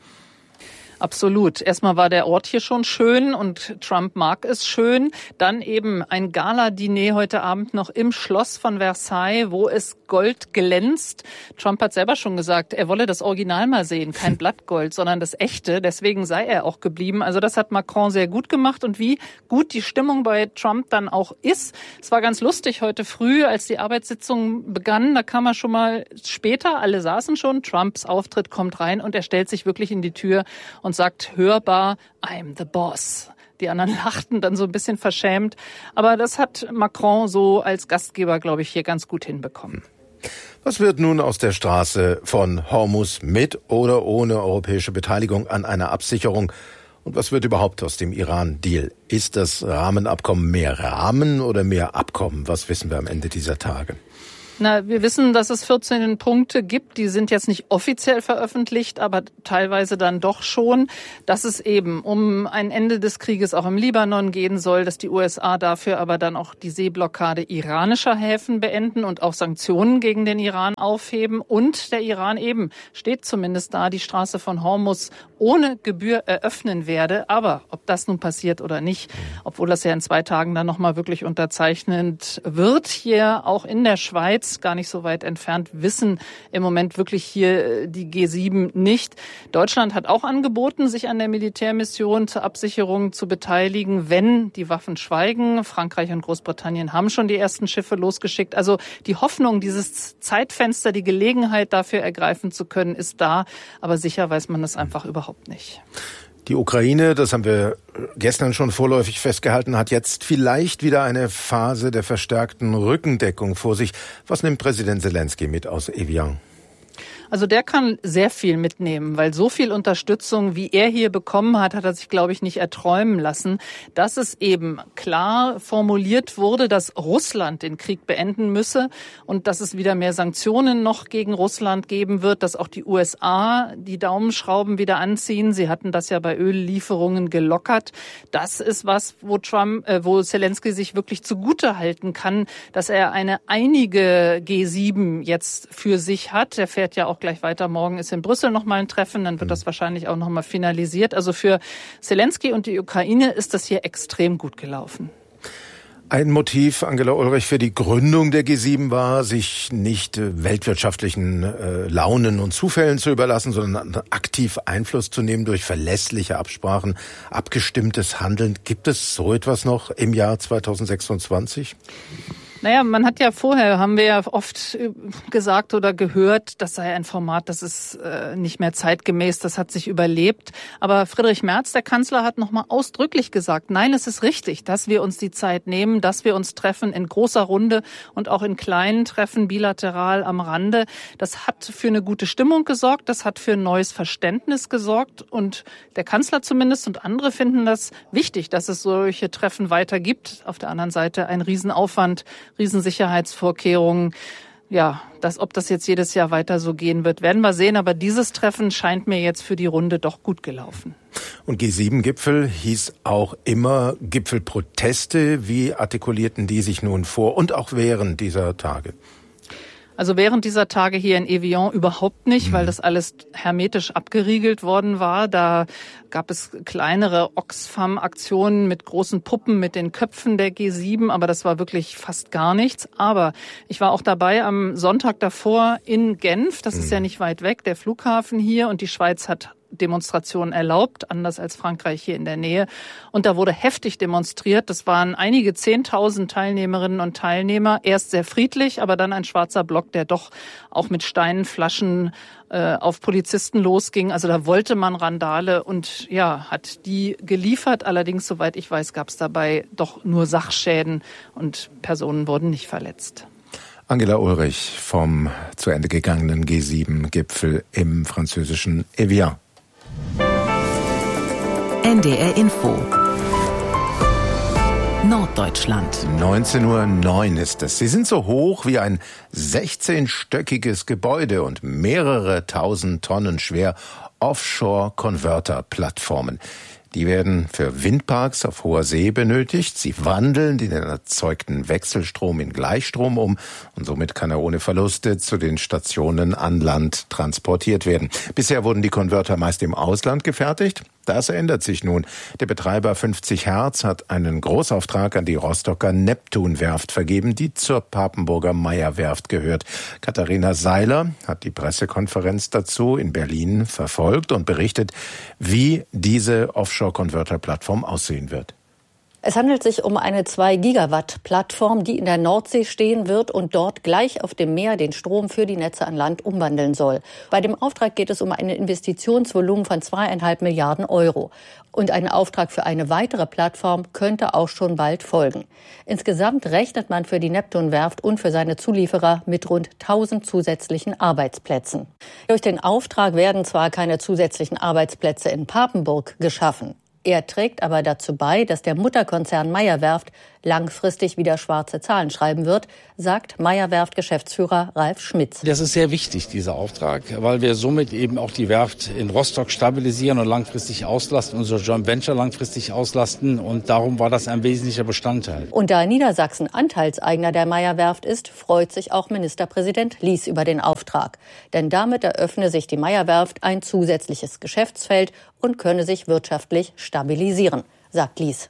Absolut. Erstmal war der Ort hier schon schön und Trump mag es schön. Dann eben ein Gala-Diner heute Abend noch im Schloss von Versailles, wo es Gold glänzt. Trump hat selber schon gesagt, er wolle das Original mal sehen, kein Blattgold, sondern das echte. Deswegen sei er auch geblieben. Also das hat Macron sehr gut gemacht. Und wie gut die Stimmung bei Trump dann auch ist. Es war ganz lustig heute früh, als die Arbeitssitzung begann. Da kam er schon mal später, alle saßen schon. Trumps Auftritt kommt rein und er stellt sich wirklich in die Tür und sagt hörbar, I'm the boss. Die anderen lachten dann so ein bisschen verschämt. Aber das hat Macron so als Gastgeber, glaube ich, hier ganz gut hinbekommen. Was wird nun aus der Straße von Hormuz mit oder ohne europäische Beteiligung an einer Absicherung? Und was wird überhaupt aus dem Iran-Deal? Ist das Rahmenabkommen mehr Rahmen oder mehr Abkommen? Was wissen wir am Ende dieser Tage? Na, wir wissen, dass es vierzehn Punkte gibt. Die sind jetzt nicht offiziell veröffentlicht, aber teilweise dann doch schon, dass es eben um ein Ende des Krieges auch im Libanon gehen soll, dass die U S A dafür aber dann auch die Seeblockade iranischer Häfen beenden und auch Sanktionen gegen den Iran aufheben. Und der Iran eben steht zumindest da, die Straße von Hormuz ohne Gebühr eröffnen werde. Aber ob das nun passiert oder nicht, obwohl das ja in zwei Tagen dann nochmal wirklich unterzeichnet wird, hier auch in der Schweiz, gar nicht so weit entfernt, wissen im Moment wirklich hier die G sieben nicht. Deutschland hat auch angeboten, sich an der Militärmission zur Absicherung zu beteiligen, wenn die Waffen schweigen. Frankreich und Großbritannien haben schon die ersten Schiffe losgeschickt. Also die Hoffnung, dieses Zeitfenster, die Gelegenheit dafür ergreifen zu können, ist da. Aber sicher weiß man das einfach überhaupt nicht. Die Ukraine, das haben wir gestern schon vorläufig festgehalten, hat jetzt vielleicht wieder eine Phase der verstärkten Rückendeckung vor sich. Was nimmt Präsident Zelensky mit aus Evian? Also der kann sehr viel mitnehmen, weil so viel Unterstützung, wie er hier bekommen hat, hat er sich, glaube ich, nicht erträumen lassen. Dass es eben klar formuliert wurde, dass Russland den Krieg beenden müsse und dass es wieder mehr Sanktionen noch gegen Russland geben wird, dass auch die U S A die Daumenschrauben wieder anziehen. Sie hatten das ja bei Öllieferungen gelockert. Das ist was, wo Trump, äh, wo Zelensky sich wirklich zugute halten kann, dass er eine einige G sieben jetzt für sich hat. Er fährt ja auch gleich weiter. Morgen ist in Brüssel noch mal ein Treffen, dann wird das wahrscheinlich auch noch mal finalisiert. Also für Zelensky und die Ukraine ist das hier extrem gut gelaufen. Ein Motiv, Angela Ulrich, für die Gründung der G sieben war, sich nicht weltwirtschaftlichen äh, Launen und Zufällen zu überlassen, sondern aktiv Einfluss zu nehmen durch verlässliche Absprachen, abgestimmtes Handeln. Gibt es so etwas noch im Jahr zweitausendsechsundzwanzig? Naja, man hat ja vorher, haben wir ja oft gesagt oder gehört, das sei ein Format, das ist äh, nicht mehr zeitgemäß, das hat sich überlebt. Aber Friedrich Merz, der Kanzler, hat nochmal ausdrücklich gesagt, nein, es ist richtig, dass wir uns die Zeit nehmen, dass wir uns treffen in großer Runde und auch in kleinen Treffen, bilateral am Rande. Das hat für eine gute Stimmung gesorgt, das hat für ein neues Verständnis gesorgt. Und der Kanzler zumindest und andere finden das wichtig, dass es solche Treffen weiter gibt. Auf der anderen Seite ein Riesenaufwand, Riesensicherheitsvorkehrungen. Ja, das, ob das jetzt jedes Jahr weiter so gehen wird, werden wir sehen. Aber dieses Treffen scheint mir jetzt für die Runde doch gut gelaufen. Und G sieben Gipfel hieß auch immer Gipfelproteste. Wie artikulierten die sich nun vor und auch während dieser Tage? Also während dieser Tage hier in Evian überhaupt nicht, weil das alles hermetisch abgeriegelt worden war. Da gab es kleinere Oxfam-Aktionen mit großen Puppen mit den Köpfen der G sieben, aber das war wirklich fast gar nichts. Aber ich war auch dabei am Sonntag davor in Genf, das ist ja nicht weit weg, der Flughafen hier, und die Schweiz hat Demonstrationen erlaubt, anders als Frankreich hier in der Nähe. Und da wurde heftig demonstriert. Das waren einige Zehntausend Teilnehmerinnen und Teilnehmer. Erst sehr friedlich, aber dann ein schwarzer Block, der doch auch mit Steinen, Flaschen äh, auf Polizisten losging. Also da wollte man Randale und ja, hat die geliefert. Allerdings, soweit ich weiß, gab es dabei doch nur Sachschäden und Personen wurden nicht verletzt. Angela Ulrich vom zu Ende gegangenen G sieben Gipfel im französischen Evian. N D R Info Norddeutschland. neunzehn Uhr neun ist es. Sie sind so hoch wie ein sechzehnstöckiges Gebäude und mehrere tausend Tonnen schwer Offshore-Converter-Plattformen. Die werden für Windparks auf hoher See benötigt. Sie wandeln den erzeugten Wechselstrom in Gleichstrom um und somit kann er ohne Verluste zu den Stationen an Land transportiert werden. Bisher wurden die Konverter meist im Ausland gefertigt. Das ändert sich nun. Der Betreiber fünfzig Hertz hat einen Großauftrag an die Rostocker Neptunwerft vergeben, die zur Papenburger Meyer-Werft gehört. Katharina Seiler hat die Pressekonferenz dazu in Berlin verfolgt und berichtet, wie diese Offshore-Converter-Plattform aussehen wird. Es handelt sich um eine zwei Gigawatt Plattform, die in der Nordsee stehen wird und dort gleich auf dem Meer den Strom für die Netze an Land umwandeln soll. Bei dem Auftrag geht es um ein Investitionsvolumen von zweieinhalb Milliarden Euro. Und ein Auftrag für eine weitere Plattform könnte auch schon bald folgen. Insgesamt rechnet man für die Neptunwerft und für seine Zulieferer mit rund tausend zusätzlichen Arbeitsplätzen. Durch den Auftrag werden zwar keine zusätzlichen Arbeitsplätze in Papenburg geschaffen. Er trägt aber dazu bei, dass der Mutterkonzern Meyer-Werft langfristig wieder schwarze Zahlen schreiben wird, sagt Meyer-Werft-Geschäftsführer Ralf Schmitz. Das ist sehr wichtig, dieser Auftrag, weil wir somit eben auch die Werft in Rostock stabilisieren und langfristig auslasten, unser Joint Venture langfristig auslasten. Und darum war das ein wesentlicher Bestandteil. Und da Niedersachsen Anteilseigner der Meyer-Werft ist, freut sich auch Ministerpräsident Lies über den Auftrag. Denn damit eröffne sich die Meyer-Werft ein zusätzliches Geschäftsfeld und könne sich wirtschaftlich stabilisieren, sagt Lies.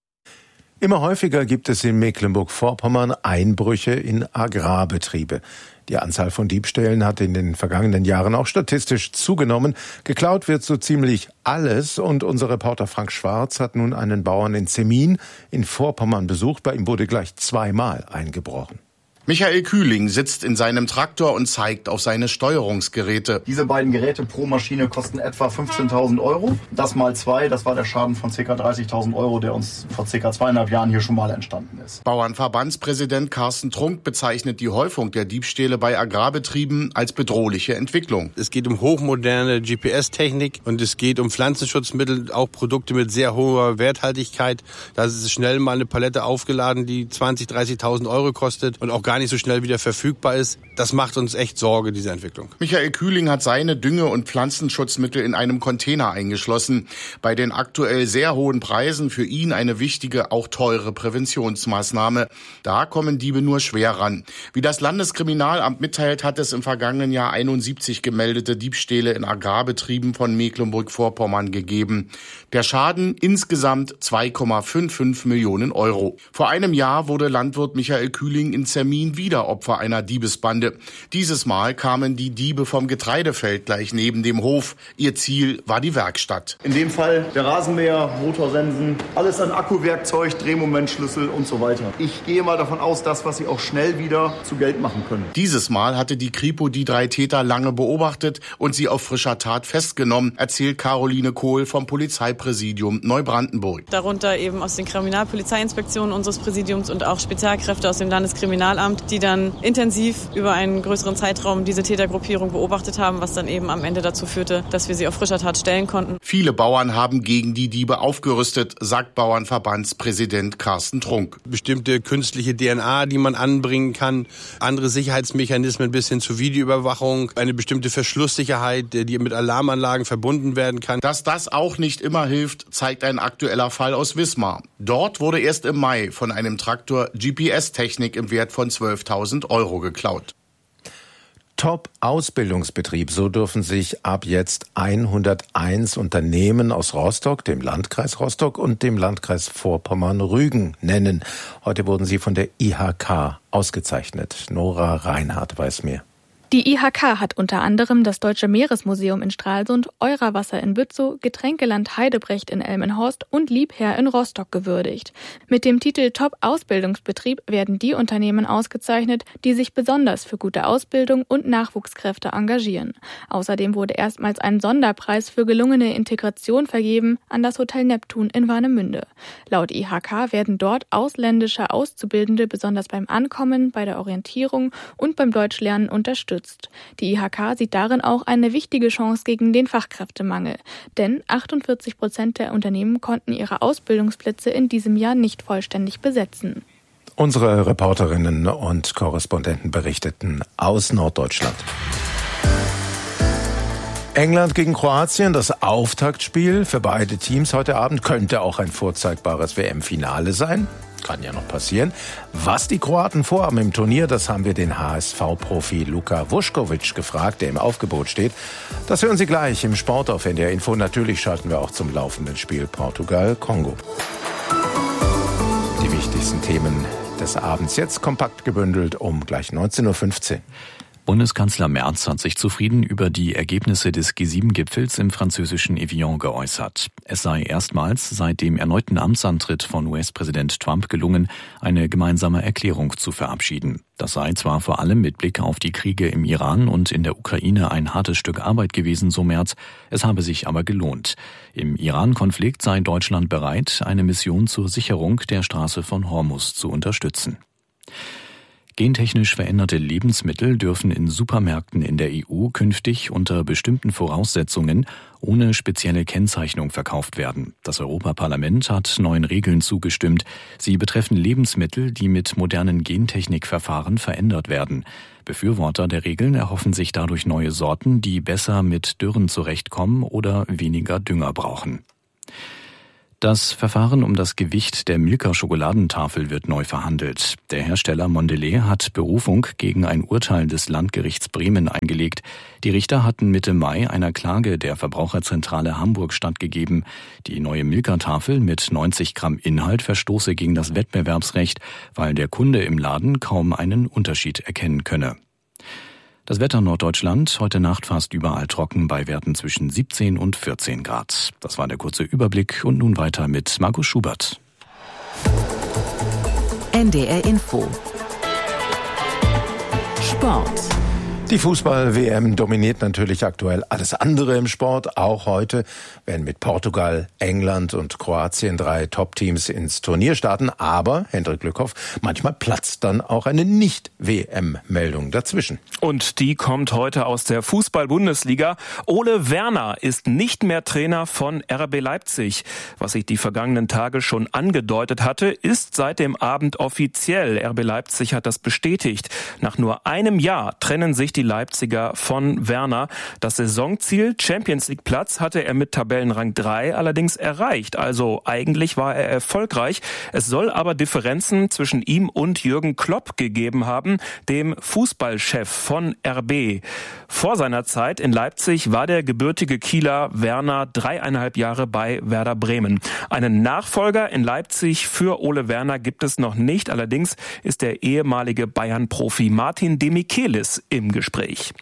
Immer häufiger gibt es in Mecklenburg-Vorpommern Einbrüche in Agrarbetriebe. Die Anzahl von Diebstählen hat in den vergangenen Jahren auch statistisch zugenommen. Geklaut wird so ziemlich alles und unser Reporter Frank Schwarz hat nun einen Bauern in Zemin in Vorpommern besucht. Bei ihm wurde gleich zweimal eingebrochen. Michael Kühling sitzt in seinem Traktor und zeigt auf seine Steuerungsgeräte. Diese beiden Geräte pro Maschine kosten etwa fünfzehntausend Euro. Das mal zwei, das war der Schaden von ca. dreißigtausend Euro, der uns vor ca. zweieinhalb Jahren hier schon mal entstanden ist. Bauernverbandspräsident Carsten Trunk bezeichnet die Häufung der Diebstähle bei Agrarbetrieben als bedrohliche Entwicklung. Es geht um hochmoderne G P S-Technik und es geht um Pflanzenschutzmittel, auch Produkte mit sehr hoher Werthaltigkeit. Da ist schnell mal eine Palette aufgeladen, die zwanzigtausend, dreißigtausend Euro kostet und auch gar nicht so schnell wieder verfügbar ist. Das macht uns echt Sorge, diese Entwicklung. Michael Kühling hat seine Dünge- und Pflanzenschutzmittel in einem Container eingeschlossen. Bei den aktuell sehr hohen Preisen für ihn eine wichtige, auch teure Präventionsmaßnahme. Da kommen Diebe nur schwer ran. Wie das Landeskriminalamt mitteilt, hat es im vergangenen Jahr einundsiebzig gemeldete Diebstähle in Agrarbetrieben von Mecklenburg-Vorpommern gegeben. Der Schaden insgesamt zwei Komma fünfundfünfzig Millionen Euro. Vor einem Jahr wurde Landwirt Michael Kühling in Zermin wieder Opfer einer Diebesbande. Dieses Mal kamen die Diebe vom Getreidefeld gleich neben dem Hof. Ihr Ziel war die Werkstatt. In dem Fall der Rasenmäher, Motorsensen, alles an Akkuwerkzeug, Drehmomentschlüssel und so weiter. Ich gehe mal davon aus, das, was sie auch schnell wieder zu Geld machen können. Dieses Mal hatte die Kripo die drei Täter lange beobachtet und sie auf frischer Tat festgenommen, erzählt Caroline Kohl vom Polizeipräsidium Neubrandenburg. Darunter eben aus den Kriminalpolizeiinspektionen unseres Präsidiums und auch Spezialkräfte aus dem Landeskriminalamt, die dann intensiv über einen größeren Zeitraum diese Tätergruppierung beobachtet haben, was dann eben am Ende dazu führte, dass wir sie auf frischer Tat stellen konnten. Viele Bauern haben gegen die Diebe aufgerüstet, sagt Bauernverbandspräsident Carsten Trunk. Bestimmte künstliche D N A, die man anbringen kann, andere Sicherheitsmechanismen bis hin zur Videoüberwachung, eine bestimmte Verschlusssicherheit, die mit Alarmanlagen verbunden werden kann. Dass das auch nicht immer hilft, zeigt ein aktueller Fall aus Wismar. Dort wurde erst im Mai von einem Traktor G P S-Technik im Wert von zwölftausend Euro geklaut. Top-Ausbildungsbetrieb, so dürfen sich ab jetzt hunderteins Unternehmen aus Rostock, dem Landkreis Rostock und dem Landkreis Vorpommern-Rügen nennen. Heute wurden sie von der I H K ausgezeichnet. Nora Reinhardt weiß mehr. Die I H K hat unter anderem das Deutsche Meeresmuseum in Stralsund, Eurowasser in Bützow, Getränkeland Heidebrecht in Elmenhorst und Liebherr in Rostock gewürdigt. Mit dem Titel Top-Ausbildungsbetrieb werden die Unternehmen ausgezeichnet, die sich besonders für gute Ausbildung und Nachwuchskräfte engagieren. Außerdem wurde erstmals ein Sonderpreis für gelungene Integration vergeben an das Hotel Neptun in Warnemünde. Laut I H K werden dort ausländische Auszubildende besonders beim Ankommen, bei der Orientierung und beim Deutschlernen unterstützt. Die I H K sieht darin auch eine wichtige Chance gegen den Fachkräftemangel. Denn achtundvierzig Prozent der Unternehmen konnten ihre Ausbildungsplätze in diesem Jahr nicht vollständig besetzen. Unsere Reporterinnen und Korrespondenten berichteten aus Norddeutschland. England gegen Kroatien, das Auftaktspiel für beide Teams heute Abend, könnte auch ein vorzeigbares W M-Finale sein. Kann ja noch passieren. Was die Kroaten vorhaben im Turnier, das haben wir den H S V-Profi Luka Vuskovic gefragt, der im Aufgebot steht. Das hören Sie gleich im Sport auf N D R Info. Natürlich schalten wir auch zum laufenden Spiel Portugal-Kongo. Die wichtigsten Themen des Abends jetzt kompakt gebündelt um gleich neunzehn Uhr fünfzehn. Bundeskanzler Merz hat sich zufrieden über die Ergebnisse des G sieben Gipfels im französischen Evian geäußert. Es sei erstmals seit dem erneuten Amtsantritt von U S-Präsident Trump gelungen, eine gemeinsame Erklärung zu verabschieden. Das sei zwar vor allem mit Blick auf die Kriege im Iran und in der Ukraine ein hartes Stück Arbeit gewesen, so Merz, es habe sich aber gelohnt. Im Iran-Konflikt sei Deutschland bereit, eine Mission zur Sicherung der Straße von Hormuz zu unterstützen. Gentechnisch veränderte Lebensmittel dürfen in Supermärkten in der E U künftig unter bestimmten Voraussetzungen ohne spezielle Kennzeichnung verkauft werden. Das Europaparlament hat neuen Regeln zugestimmt. Sie betreffen Lebensmittel, die mit modernen Gentechnikverfahren verändert werden. Befürworter der Regeln erhoffen sich dadurch neue Sorten, die besser mit Dürren zurechtkommen oder weniger Dünger brauchen. Das Verfahren um das Gewicht der Milka-Schokoladentafel wird neu verhandelt. Der Hersteller Mondelez hat Berufung gegen ein Urteil des Landgerichts Bremen eingelegt. Die Richter hatten Mitte Mai einer Klage der Verbraucherzentrale Hamburg stattgegeben. Die neue Milka-Tafel mit neunzig Gramm Inhalt verstoße gegen das Wettbewerbsrecht, weil der Kunde im Laden kaum einen Unterschied erkennen könne. Das Wetter Norddeutschland, heute Nacht fast überall trocken bei Werten zwischen siebzehn und vierzehn Grad. Das war der kurze Überblick und nun weiter mit Markus Schubert. N D R Info. Sport. Die Fußball-W M dominiert natürlich aktuell alles andere im Sport. Auch heute werden mit Portugal, England und Kroatien drei Top-Teams ins Turnier starten. Aber, Hendrik Glückhoff, manchmal platzt dann auch eine Nicht-W M-Meldung dazwischen. Und die kommt heute aus der Fußball-Bundesliga. Ole Werner ist nicht mehr Trainer von R B Leipzig. Was sich die vergangenen Tage schon angedeutet hatte, ist seit dem Abend offiziell. R B Leipzig hat das bestätigt. Nach nur einem Jahr trennen sich die Die Leipziger von Werner. Das Saisonziel Champions-League-Platz hatte er mit Tabellenrang drei allerdings erreicht. Also eigentlich war er erfolgreich. Es soll aber Differenzen zwischen ihm und Jürgen Klopp gegeben haben, dem Fußballchef von R B. Vor seiner Zeit in Leipzig war der gebürtige Kieler Werner dreieinhalb Jahre bei Werder Bremen. Einen Nachfolger in Leipzig für Ole Werner gibt es noch nicht. Allerdings ist der ehemalige Bayern-Profi Martin Demichelis im Gespräch.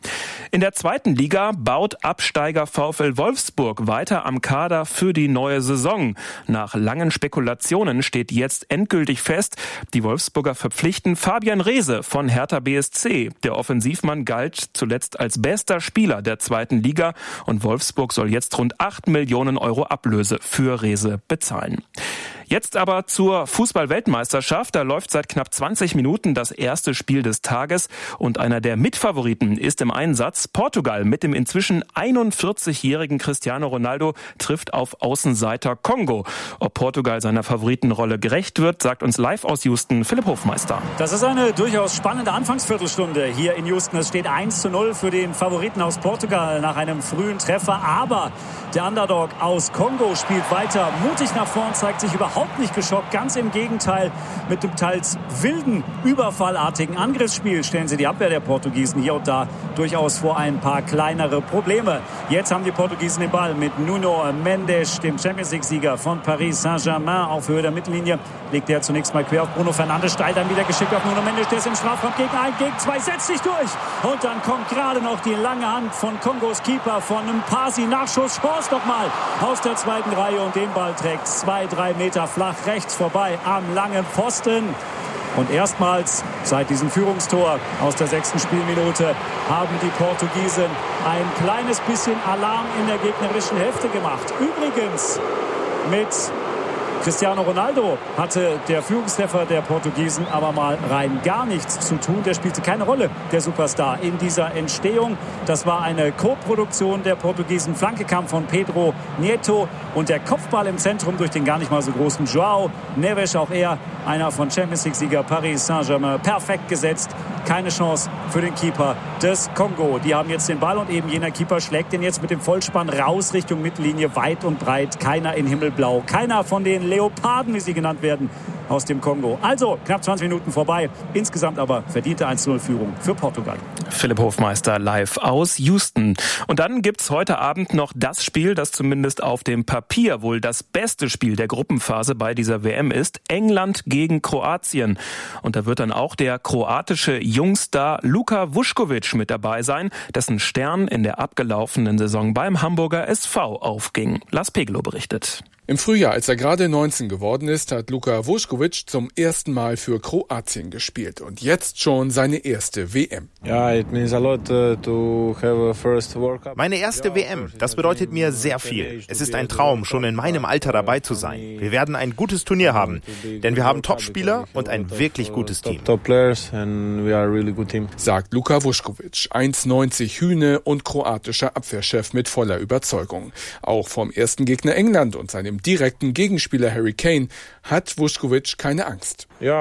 In der zweiten Liga baut Absteiger VfL Wolfsburg weiter am Kader für die neue Saison. Nach langen Spekulationen steht jetzt endgültig fest, die Wolfsburger verpflichten Fabian Reese von Hertha B S C. Der Offensivmann galt zuletzt als bester Spieler der zweiten Liga und Wolfsburg soll jetzt rund acht Millionen Euro Ablöse für Reese bezahlen. Jetzt aber zur Fußball-Weltmeisterschaft. Da läuft seit knapp zwanzig Minuten das erste Spiel des Tages und einer der Mitfavoriten ist im Einsatz. Portugal mit dem inzwischen einundvierzigjährigen Cristiano Ronaldo trifft auf Außenseiter Kongo. Ob Portugal seiner Favoritenrolle gerecht wird, sagt uns live aus Houston Philipp Hofmeister. Das ist eine durchaus spannende Anfangsviertelstunde hier in Houston. Es steht eins zu null für den Favoriten aus Portugal nach einem frühen Treffer. Aber der Underdog aus Kongo spielt weiter mutig nach vorn, zeigt sich überhaupt nicht geschockt. Ganz im Gegenteil, mit dem teils wilden, überfallartigen Angriffsspiel stellen sie die Abwehr der Portugiesen hier und da durchaus vor vor ein paar kleinere Probleme. Jetzt haben die Portugiesen den Ball mit Nuno Mendes, dem Champions-League-Sieger von Paris Saint-Germain, auf Höhe der Mittellinie. Legt er zunächst mal quer auf Bruno Fernandes, steil dann wieder geschickt auf Nuno Mendes, der ist im Strafraum gegen ein, gegen zwei, setzt sich durch. Und dann kommt gerade noch die lange Hand von Kongos Keeper, von Mpasi. Nachschuss, Chance nochmal aus der zweiten Reihe und den Ball trägt zwei, drei Meter flach rechts vorbei am langen Pfosten. Und erstmals seit diesem Führungstor aus der sechsten Spielminute haben die Portugiesen ein kleines bisschen Alarm in der gegnerischen Hälfte gemacht. Übrigens mit Cristiano Ronaldo hatte der Führungstreffer der Portugiesen aber mal rein gar nichts zu tun. Der spielte keine Rolle, der Superstar, in dieser Entstehung. Das war eine Co-Produktion der Portugiesen. Flanke kam von Pedro Neto und der Kopfball im Zentrum durch den gar nicht mal so großen João Neves. Auch er, einer von Champions-League-Sieger Paris Saint-Germain, perfekt gesetzt. Keine Chance für den Keeper des Kongo. Die haben jetzt den Ball und eben jener Keeper schlägt den jetzt mit dem Vollspann raus Richtung Mittellinie, weit und breit. Keiner in Himmelblau, keiner von den Leoparden, wie sie genannt werden, aus dem Kongo. Also knapp zwanzig Minuten vorbei. Insgesamt aber verdiente eins zu null Führung für Portugal. Philipp Hofmeister live aus Houston. Und dann gibt's heute Abend noch das Spiel, das zumindest auf dem Papier wohl das beste Spiel der Gruppenphase bei dieser W M ist. England gegen Kroatien. Und da wird dann auch der kroatische Jungstar Luka Vuskovic mit dabei sein, dessen Stern in der abgelaufenen Saison beim Hamburger S V aufging. Lars Pegelow berichtet. Im Frühjahr, als er gerade neunzehn geworden ist, hat Luka Vuskovic zum ersten Mal für Kroatien gespielt und jetzt schon seine erste W M. Meine erste W M, das bedeutet mir sehr viel. Es ist ein Traum, schon in meinem Alter dabei zu sein. Wir werden ein gutes Turnier haben, denn wir haben Topspieler und ein wirklich gutes Team. Sagt Luka Vuskovic, eins neunzig Hühne und kroatischer Abwehrchef mit voller Überzeugung. Auch vom ersten Gegner England und seinem direkten Gegenspieler Harry Kane hat Vuskovic keine Angst. Naja,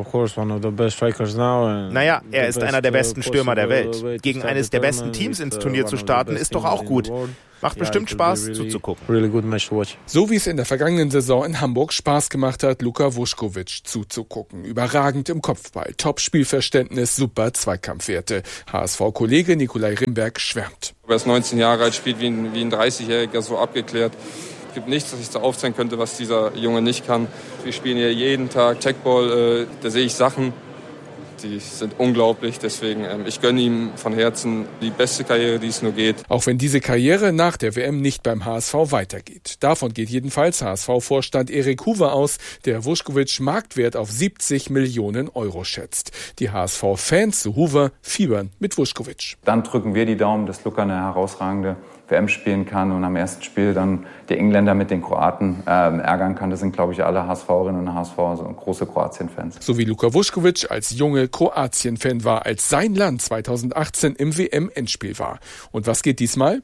er ist einer der besten Stürmer der Welt. Gegen eines der besten Teams ins Turnier zu starten, ist doch auch gut. Macht bestimmt Spaß zuzugucken. So wie es in der vergangenen Saison in Hamburg Spaß gemacht hat, Luka Vuskovic zuzugucken. Überragend im Kopfball, Top-Spielverständnis, super Zweikampfwerte. H S V-Kollege Nikolai Rimberg schwärmt. Er ist neunzehn Jahre alt, spielt wie ein, wie ein dreißigjähriger, so abgeklärt. Es gibt nichts, was ich so aufzeigen könnte, was dieser Junge nicht kann. Wir spielen hier jeden Tag Techball, äh, da sehe ich Sachen, die sind unglaublich. Deswegen, ähm, ich gönne ihm von Herzen die beste Karriere, die es nur geht. Auch wenn diese Karriere nach der W M nicht beim H S V weitergeht. Davon geht jedenfalls H S V-Vorstand Erik Huber aus, der Vuskovic Marktwert auf siebzig Millionen Euro schätzt. Die H S V-Fans zu Huber fiebern mit Vuskovic. Dann drücken wir die Daumen, dass Luka eine herausragende W M spielen kann und am ersten Spiel dann die Engländer mit den Kroaten äh, ärgern kann. Das sind, glaube ich, alle HSVerinnen und H S V, also große Kroatien-Fans. So wie Luka Vuskovic als junge Kroatien-Fan war, als sein Land zweitausendachtzehn im W M-Endspiel war. Und was geht diesmal?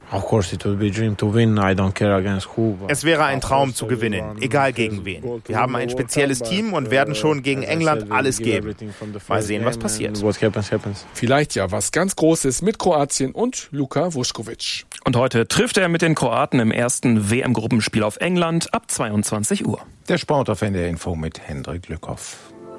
Es wäre ein Traum zu gewinnen, egal gegen ven. Wir haben ein spezielles Team und werden schon gegen England alles geben. Mal sehen, was passiert. Vielleicht ja was ganz Großes mit Kroatien und Luka Vuskovic. Und heute trifft er mit den Kroaten im ersten W M-Gruppenspiel auf England ab zweiundzwanzig Uhr. Der Sport auf N D R Info mit Hendrik Lückhoff.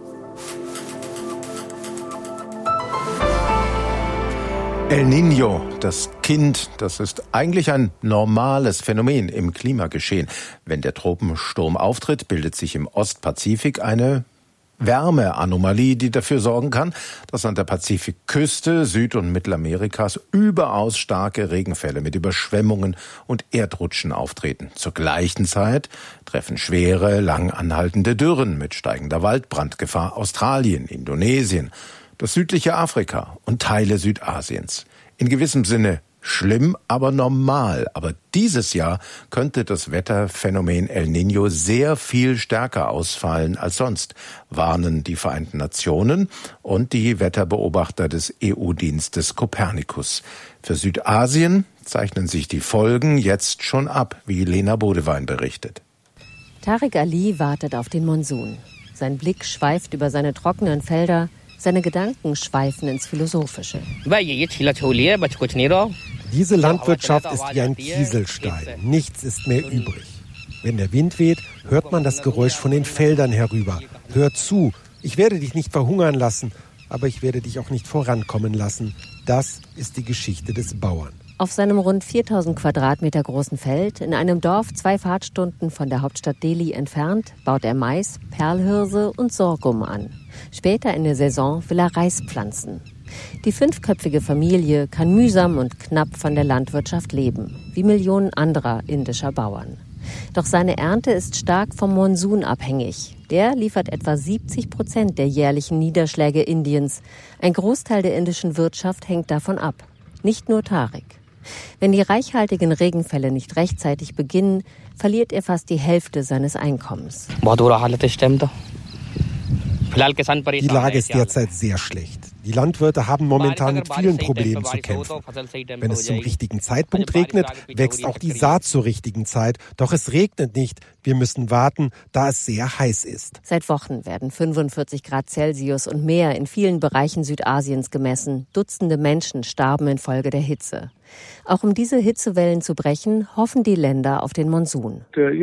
El Niño, das Kind, das ist eigentlich ein normales Phänomen im Klimageschehen. Wenn der Tropensturm auftritt, bildet sich im Ostpazifik eine Wärmeanomalie, die dafür sorgen kann, dass an der Pazifikküste Süd- und Mittelamerikas überaus starke Regenfälle mit Überschwemmungen und Erdrutschen auftreten. Zur gleichen Zeit treffen schwere, lang anhaltende Dürren mit steigender Waldbrandgefahr Australien, Indonesien, das südliche Afrika und Teile Südasiens. In gewissem Sinne schlimm, aber normal. Aber dieses Jahr könnte das Wetterphänomen El Niño sehr viel stärker ausfallen als sonst, warnen die Vereinten Nationen und die Wetterbeobachter des E U-Dienstes Copernicus. Für Südasien zeichnen sich die Folgen jetzt schon ab, wie Lena Bodewein berichtet. Tariq Ali wartet auf den Monsun. Sein Blick schweift über seine trockenen Felder, seine Gedanken schweifen ins Philosophische. Diese Landwirtschaft ist wie ein Kieselstein. Nichts ist mehr übrig. Wenn der Wind weht, hört man das Geräusch von den Feldern herüber. Hör zu, ich werde dich nicht verhungern lassen, aber ich werde dich auch nicht vorankommen lassen. Das ist die Geschichte des Bauern. Auf seinem rund viertausend Quadratmeter großen Feld, in einem Dorf zwei Fahrtstunden von der Hauptstadt Delhi entfernt, baut er Mais, Perlhirse und Sorghum an. Später in der Saison will er Reis pflanzen. Die fünfköpfige Familie kann mühsam und knapp von der Landwirtschaft leben, wie Millionen anderer indischer Bauern. Doch seine Ernte ist stark vom Monsun abhängig. Der liefert etwa siebzig Prozent der jährlichen Niederschläge Indiens. Ein Großteil der indischen Wirtschaft hängt davon ab. Nicht nur Tariq. Wenn die reichhaltigen Regenfälle nicht rechtzeitig beginnen, verliert er fast die Hälfte seines Einkommens. Die Lage ist derzeit sehr schlecht. Die Landwirte haben momentan mit vielen Problemen zu kämpfen. Wenn es zum richtigen Zeitpunkt regnet, wächst auch die Saat zur richtigen Zeit. Doch es regnet nicht. Wir müssen warten, da es sehr heiß ist. Seit Wochen werden fünfundvierzig Grad Celsius und mehr in vielen Bereichen Südasiens gemessen. Dutzende Menschen starben infolge der Hitze. Auch um diese Hitzewellen zu brechen, hoffen die Länder auf den Monsun.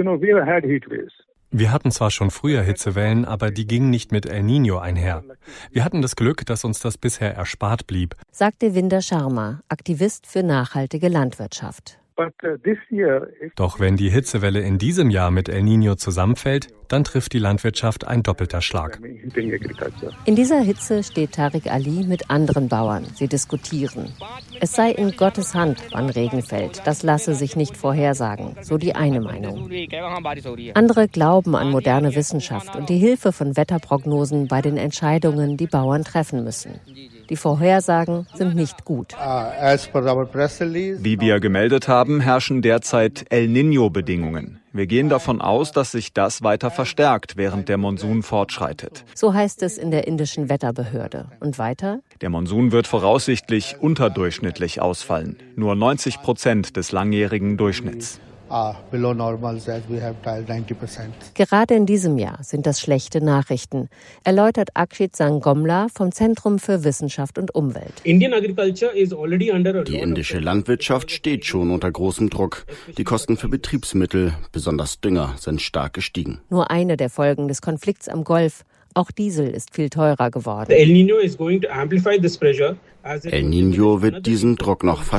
Wir hatten zwar schon früher Hitzewellen, aber die gingen nicht mit El Niño einher. Wir hatten das Glück, dass uns das bisher erspart blieb, sagte Devinder Sharma, Aktivist für nachhaltige Landwirtschaft. Doch wenn die Hitzewelle in diesem Jahr mit El Niño zusammenfällt, dann trifft die Landwirtschaft ein doppelter Schlag. In dieser Hitze steht Tariq Ali mit anderen Bauern. Sie diskutieren. Es sei in Gottes Hand, wann Regen fällt. Das lasse sich nicht vorhersagen, so die eine Meinung. Andere glauben an moderne Wissenschaft und die Hilfe von Wetterprognosen bei den Entscheidungen, die Bauern treffen müssen. Die Vorhersagen sind nicht gut. Wie wir gemeldet haben, herrschen derzeit El Niño-Bedingungen. Wir gehen davon aus, dass sich das weiter verstärkt, während der Monsun fortschreitet. So heißt es in der indischen Wetterbehörde. Und weiter? Der Monsun wird voraussichtlich unterdurchschnittlich ausfallen. Nur neunzig Prozent des langjährigen Durchschnitts. Gerade in diesem Jahr sind das schlechte Nachrichten, erläutert Akshit Sangomla vom Zentrum für Wissenschaft und Umwelt. Die indische Landwirtschaft steht schon unter großem Druck. Die Kosten für Betriebsmittel, besonders Dünger, sind stark gestiegen. Nur eine der Folgen des Konflikts am Golf. Auch Diesel ist viel teurer geworden. El Niño wird diesen Druck noch